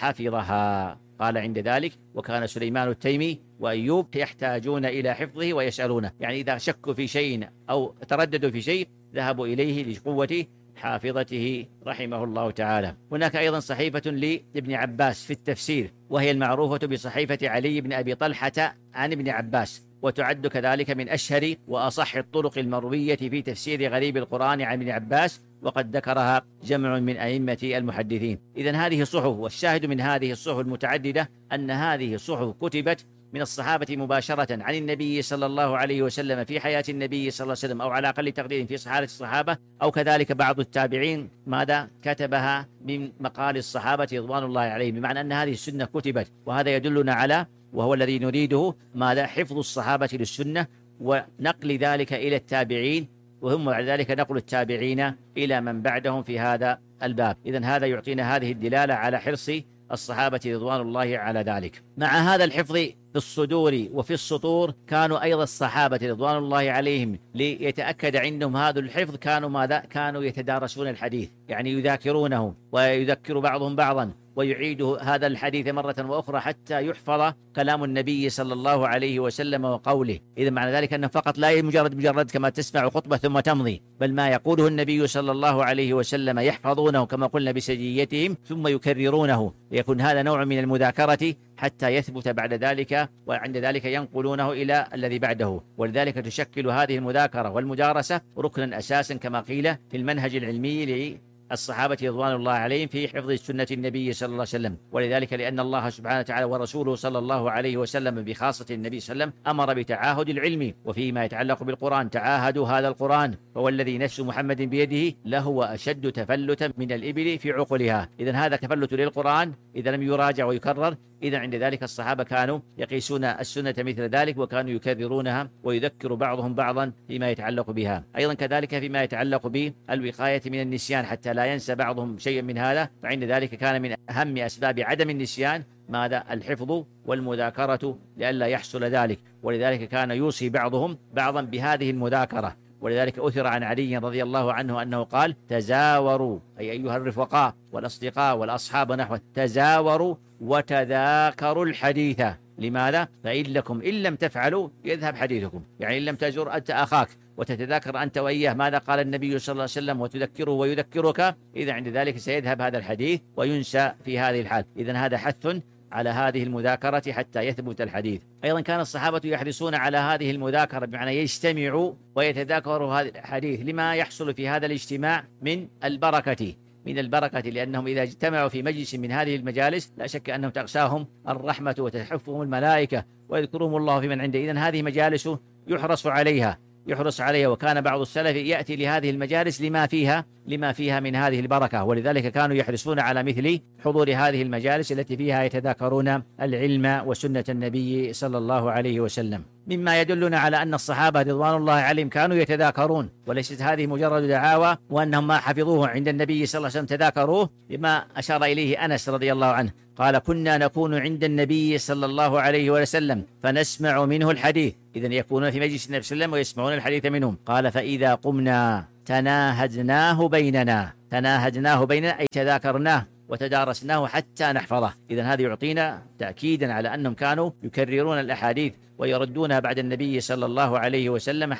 فحفظها. قال عند ذلك: وكان سليمان التيمي وأيوب يحتاجون إلى حفظه ويسألونه، يعني إذا شكوا في شيء أو ترددوا في شيء ذهبوا إليه لقوة حافظته رحمه الله تعالى. هناك أيضا صحيفة لابن عباس في التفسير، وهي المعروفة بصحيفة علي بن أبي طلحة عن ابن عباس، وتعد كذلك من أشهر وأصح الطرق المروية في تفسير غريب القرآن عن ابن عباس، وقد ذكرها جمع من أئمة المحدثين. إذن هذه صحف، والشاهد من هذه الصحف المتعددة أن هذه الصحف كتبت من الصحابة مباشرة عن النبي صلى الله عليه وسلم في حياة النبي صلى الله عليه وسلم، أو على أقل تقدير في صحابة الصحابة، أو كذلك بعض التابعين ماذا كتبها من مقال الصحابة رضوان الله عليهم، بمعنى أن هذه السنة كتبت. وهذا يدلنا على، وهو الذي نريده، ماذا؟ حفظ الصحابة للسنة ونقل ذلك إلى التابعين، وهم بعد ذلك نقل التابعين إلى من بعدهم في هذا الباب. إذن هذا يعطينا هذه الدلالة على حرص الصحابة رضوان الله على ذلك. مع هذا الحفظ في الصدور وفي السطور، كانوا أيضا الصحابة رضوان الله عليهم ليتأكد عندهم هذا الحفظ كانوا ماذا؟ كانوا يتدارسون الحديث، يعني يذاكرونه ويذكر بعضهم بعضا ويعيد هذا الحديث مرة وأخرى حتى يحفظ كلام النبي صلى الله عليه وسلم وقوله. إذا معنى ذلك أنه فقط لا مجرد كما تسمع خطبة ثم تمضي، بل ما يقوله النبي صلى الله عليه وسلم يحفظونه كما قلنا بسجيتهم ثم يكررونه، يكون هذا نوع من المذاكرة حتى يثبت بعد ذلك، وعند ذلك ينقلونه إلى الذي بعده. ولذلك تشكل هذه المذاكرة والمدارسة ركنا أساسا كما قيل في المنهج العلمي الصحابة رضوان الله عليهم في حفظ سنة النبي صلى الله عليه وسلم. ولذلك لأن الله سبحانه وتعالى ورسوله صلى الله عليه وسلم بخاصة النبي صلى الله عليه وسلم أمر بتعاهد العلم، وفيما يتعلق بالقرآن تعاهدوا هذا القرآن، فوالذي نفس محمد بيده لهو أشد تفلتا من الإبل في عقلها. إذن هذا تفلت للقرآن إذا لم يراجع ويكرر. إذا عند ذلك الصحابة كانوا يقيسون السنة مثل ذلك، وكانوا يكررونها ويذكر بعضهم بعضا فيما يتعلق بها. أيضا كذلك فيما يتعلق بالوقاية من النسيان حتى لا ينسى بعضهم شيئا من هذا، فعند ذلك كان من أهم أسباب عدم النسيان ماذا؟ الحفظ والمذاكرة لئلا يحصل ذلك. ولذلك كان يوصي بعضهم بعضا بهذه المذاكرة. ولذلك أثر عن علي رضي الله عنه أنه قال: تزاوروا، أي أيها الرفقاء والأصدقاء والأصحاب نحوه، تزاوروا وتذاكروا الحديث. لماذا؟ فإن لكم إن لم تفعلوا يذهب حديثكم، يعني إن لم تزور أنت أخاك وتتذاكر أنت وإياه ماذا قال النبي صلى الله عليه وسلم وتذكره ويذكرك، إذا عند ذلك سيذهب هذا الحديث وينسى في هذه الحال. إذن هذا حث على هذه المذاكرة حتى يثبت الحديث. أيضا كان الصحابة يحرصون على هذه المذاكرة، بمعنى يجتمعوا ويتذاكروا هذا الحديث لما يحصل في هذا الاجتماع من البركة، لأنهم إذا اجتمعوا في مجلس من هذه المجالس لا شك أنهم تغشاهم الرحمة وتحفهم الملائكة ويذكرهم الله في من عنده. إذن هذه مجالس يحرص عليها. وكان بعض السلف يأتي لهذه المجالس لما فيها من هذه البركة، ولذلك كانوا يحرصون على مثل حضور هذه المجالس التي فيها يتذاكرون العلم وسنة النبي صلى الله عليه وسلم. مما يدلنا على أن الصحابة رضوان الله عليهم كانوا يتذاكرون، وليست هذه مجرد دعاوى وأنهم ما حفظوه عند النبي صلى الله عليه وسلم تذاكروه، بما أشار إليه أنس رضي الله عنه قال: كنا نكون عند النبي صلى الله عليه وسلم فنسمع منه الحديث. إذن يكونون في مجلس النبي صلى الله عليه وسلم ويسمعون الحديث منهم. قال: فإذا قمنا تناهدناه بيننا، أي تذاكرناه وتدارسناه حتى نحفظه. إذن هذا يعطينا تأكيدا على أنهم كانوا يكررون الأحاديث ويردونها بعد النبي صلى الله عليه وسلم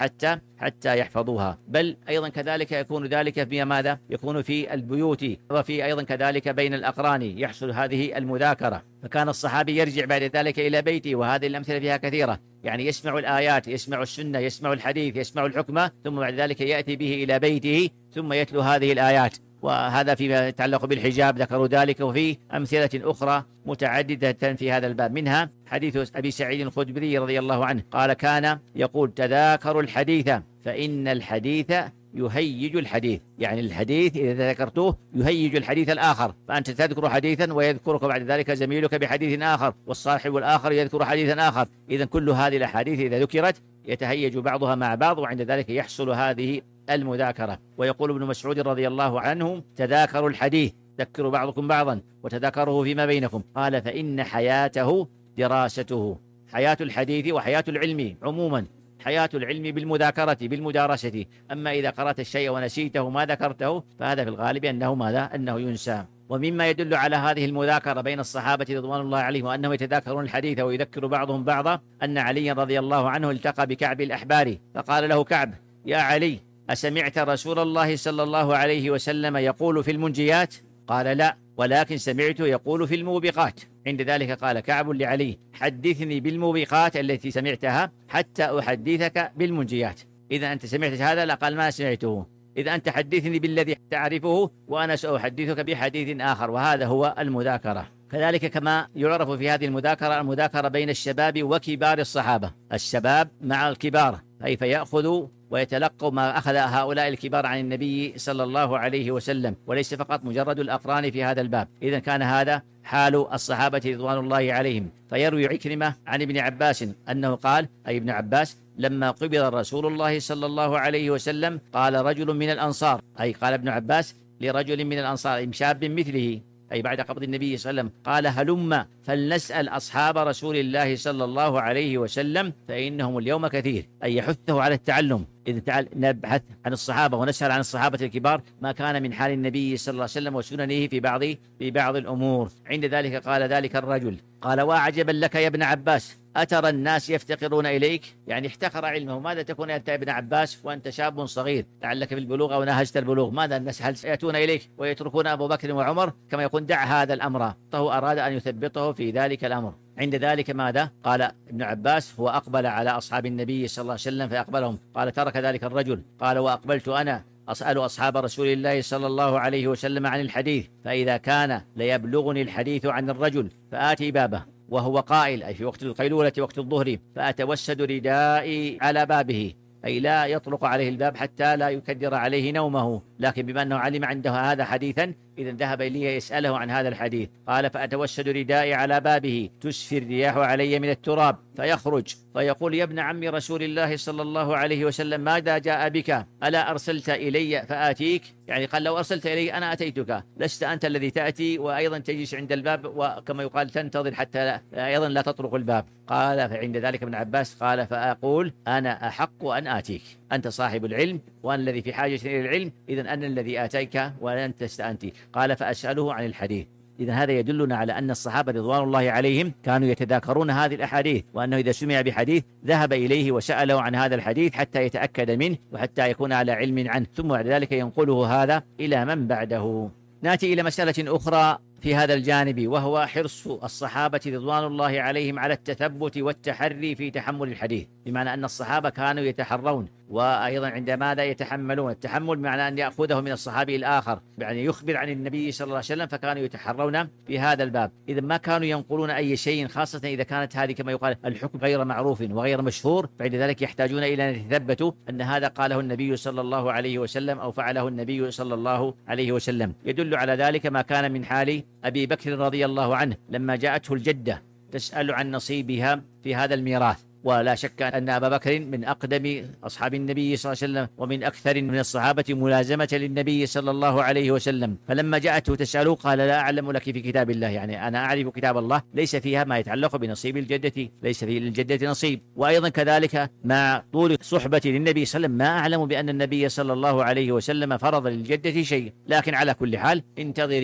حتى يحفظوها. بل أيضا كذلك يكون ذلك في ماذا؟ يكون في البيوت، وفي أيضا كذلك بين الأقران يحصل هذه المذاكرة. فكان الصحابي يرجع بعد ذلك إلى بيته، وهذه الأمثلة فيها كثيرة، يعني يسمع الآيات، يسمع السنة، يسمع الحديث، يسمع الحكمة، ثم بعد ذلك يأتي به إلى بيته ثم يتلو هذه الآيات. وهذا فيما يتعلق بالحجاب ذكروا ذلك، وفي أمثلة أخرى متعددة في هذا الباب. منها حديث أبي سعيد الخدري رضي الله عنه قال: كان يقول: تذاكروا الحديث فإن الحديث يهيج الحديث. يعني الحديث إذا ذكرتوه يهيج الحديث الآخر، فأنت تذكر حديثا ويذكرك بعد ذلك زميلك بحديث آخر، والصاحب الآخر يذكر حديثا آخر. إذن كل هذه الأحاديث إذا ذكرت يتهيج بعضها مع بعض، وعند ذلك يحصل هذه المذاكرة. ويقول ابن مسعود رضي الله عنه: تذاكروا الحديث، ذكروا بعضكم بعضا وتذاكروا فيما بينكم. قال: فإن حياته دراسته. حياة الحديث وحياة العلم عموما، حياة العلم بالمذاكرة بالمدارسة. أما إذا قرأت الشيء ونسيته ما ذكرته فهذا في الغالب أنه ماذا؟ أنه ينسى. ومما يدل على هذه المذاكرة بين الصحابة رضوان الله عليهم وأنهم يتذاكرون الحديث ويذكر بعضهم بعضا، أن علي رضي الله عنه التقى بكعب الأحباري، فقال له كعب: يا علي، أسمعت رسول الله صلى الله عليه وسلم يقول في المنجيات؟ قال: لا، ولكن سمعته يقول في الموبقات. عند ذلك قال كعب لعلي: حدثني بالموبقات التي سمعتها حتى أحدثك بالمنجيات. إذا أنت سمعت هذا؟ لا، قال: ما سمعته. إذا أنت حدثني بالذي تعرفه وأنا سأحدثك بحديث آخر. وهذا هو المذاكرة. كذلك كما يعرف في هذه المذاكرة بين الشباب وكبار الصحابة، الشباب مع الكبار، أي فيأخذوا ويتلقوا ما أخذ هؤلاء الكبار عن النبي صلى الله عليه وسلم، وليس فقط مجرد الأقران في هذا الباب. إذن كان هذا حال الصحابة رضوان الله عليهم. فيروي عكرمة عن ابن عباس أنه قال، أي ابن عباس: لما قبض رسول الله صلى الله عليه وسلم قال رجل من الأنصار، أي قال ابن عباس لرجل من الأنصار شاب مثله، أي بعد قبض النبي صلى الله عليه وسلم، قال: هلم فلنسأل أصحاب رسول الله صلى الله عليه وسلم فإنهم اليوم كثير. أي يحثه على التعلم. إذا تعال نبحث عن الصحابة ونسأل عن الصحابة الكبار ما كان من حال النبي صلى الله عليه وسلم وسننه في بعض الأمور. عند ذلك قال ذلك الرجل: قال: وعجبا لك يا ابن عباس، أترى الناس يفتقرون إليك؟ يعني احتقر علمه. ماذا تكون أنت يا ابن عباس وأنت شاب صغير لعلك في البلوغ أو ناهزت البلوغ؟ ماذا الناس هل يأتون إليك ويتركون أبو بكر وعمر؟ كما يقول: دع هذا الأمر. فهو أراد أن يثبطه في ذلك الأمر. عند ذلك ماذا؟ قال ابن عباس: هو أقبل على أصحاب النبي صلى الله عليه وسلم فأقبلهم. قال: ترك ذلك الرجل. قال: وأقبلت أنا أسأل أصحاب رسول الله صلى الله عليه وسلم عن الحديث، فإذا كان ليبلغني الحديث عن الرجل فآتي بابه وهو قائل، أي في وقت القيلولة وقت الظهر، فأتوسد ردائي على بابه، أي لا يطلق عليه الباب حتى لا يكدر عليه نومه. لكن بما أنه علم عنده هذا حديثا إذن ذهب إليه يسأله عن هذا الحديث. قال: فأتوسد ردائي على بابه تسفي الرياح علي من التراب، فيخرج فيقول: يا ابن عم رسول الله صلى الله عليه وسلم، ماذا جاء بك؟ ألا أرسلت إلي فآتيك؟ يعني قال: لو أرسلت إلي أنا أتيتك، لست أنت الذي تأتي وأيضا تجلس عند الباب، وكما يقال تنتظر حتى أيضا لا تطرق الباب. قال: فعند ذلك ابن عباس قال: فأقول: أنا أحق أن آتيك، أنت صاحب العلم وأنا الذي في حاجة إلى العلم، إذن أنا الذي آتيك وأنت استأنتي. قال: فأسأله عن الحديث. إذن هذا يدلنا على أن الصحابة رضوان الله عليهم كانوا يتذاكرون هذه الأحاديث، وأنه إذا سمع بحديث ذهب إليه وسأله عن هذا الحديث حتى يتأكد منه وحتى يكون على علم عنه، ثم بعد ذلك ينقله هذا إلى من بعده. نأتي إلى مسألة أخرى في هذا الجانب، وهو حرص الصحابة رضوان الله عليهم على التثبت والتحري في تحمل الحديث. بمعنى أن الصحابة كانوا يتحرون، وأيضا عندما لا يتحملون، التحمل بمعنى أن يأخذه من الصحابي الآخر، يعني يخبر عن النبي صلى الله عليه وسلم، فكانوا يتحرون في هذا الباب. إذا ما كانوا ينقلون أي شيء، خاصة إذا كانت هذه كما يقال الحكم غير معروف وغير مشهور، فعند ذلك يحتاجون إلى أن يتثبتوا أن هذا قاله النبي صلى الله عليه وسلم أو فعله النبي صلى الله عليه وسلم. يدل على ذلك ما كان من حال أبي بكر رضي الله عنه لما جاءته الجدة تسأل عن نصيبها في هذا الميراث. ولا شك أن أبا بكر من أقدم أصحاب النبي صلى الله عليه وسلم ومن أكثر من الصحابة ملازمة للنبي صلى الله عليه وسلم. فلما جاءته تسأله قال: لا أعلم لك في كتاب الله، يعني أنا أعرف كتاب الله ليس فيها ما يتعلق بنصيب الجدة، ليس في للجدة نصيب. وأيضا كذلك مع طول صحبة للنبي صلى الله عليه وسلم ما أعلم بأن النبي صلى الله عليه وسلم فرض للجدة شيء. لكن على كل حال انتظري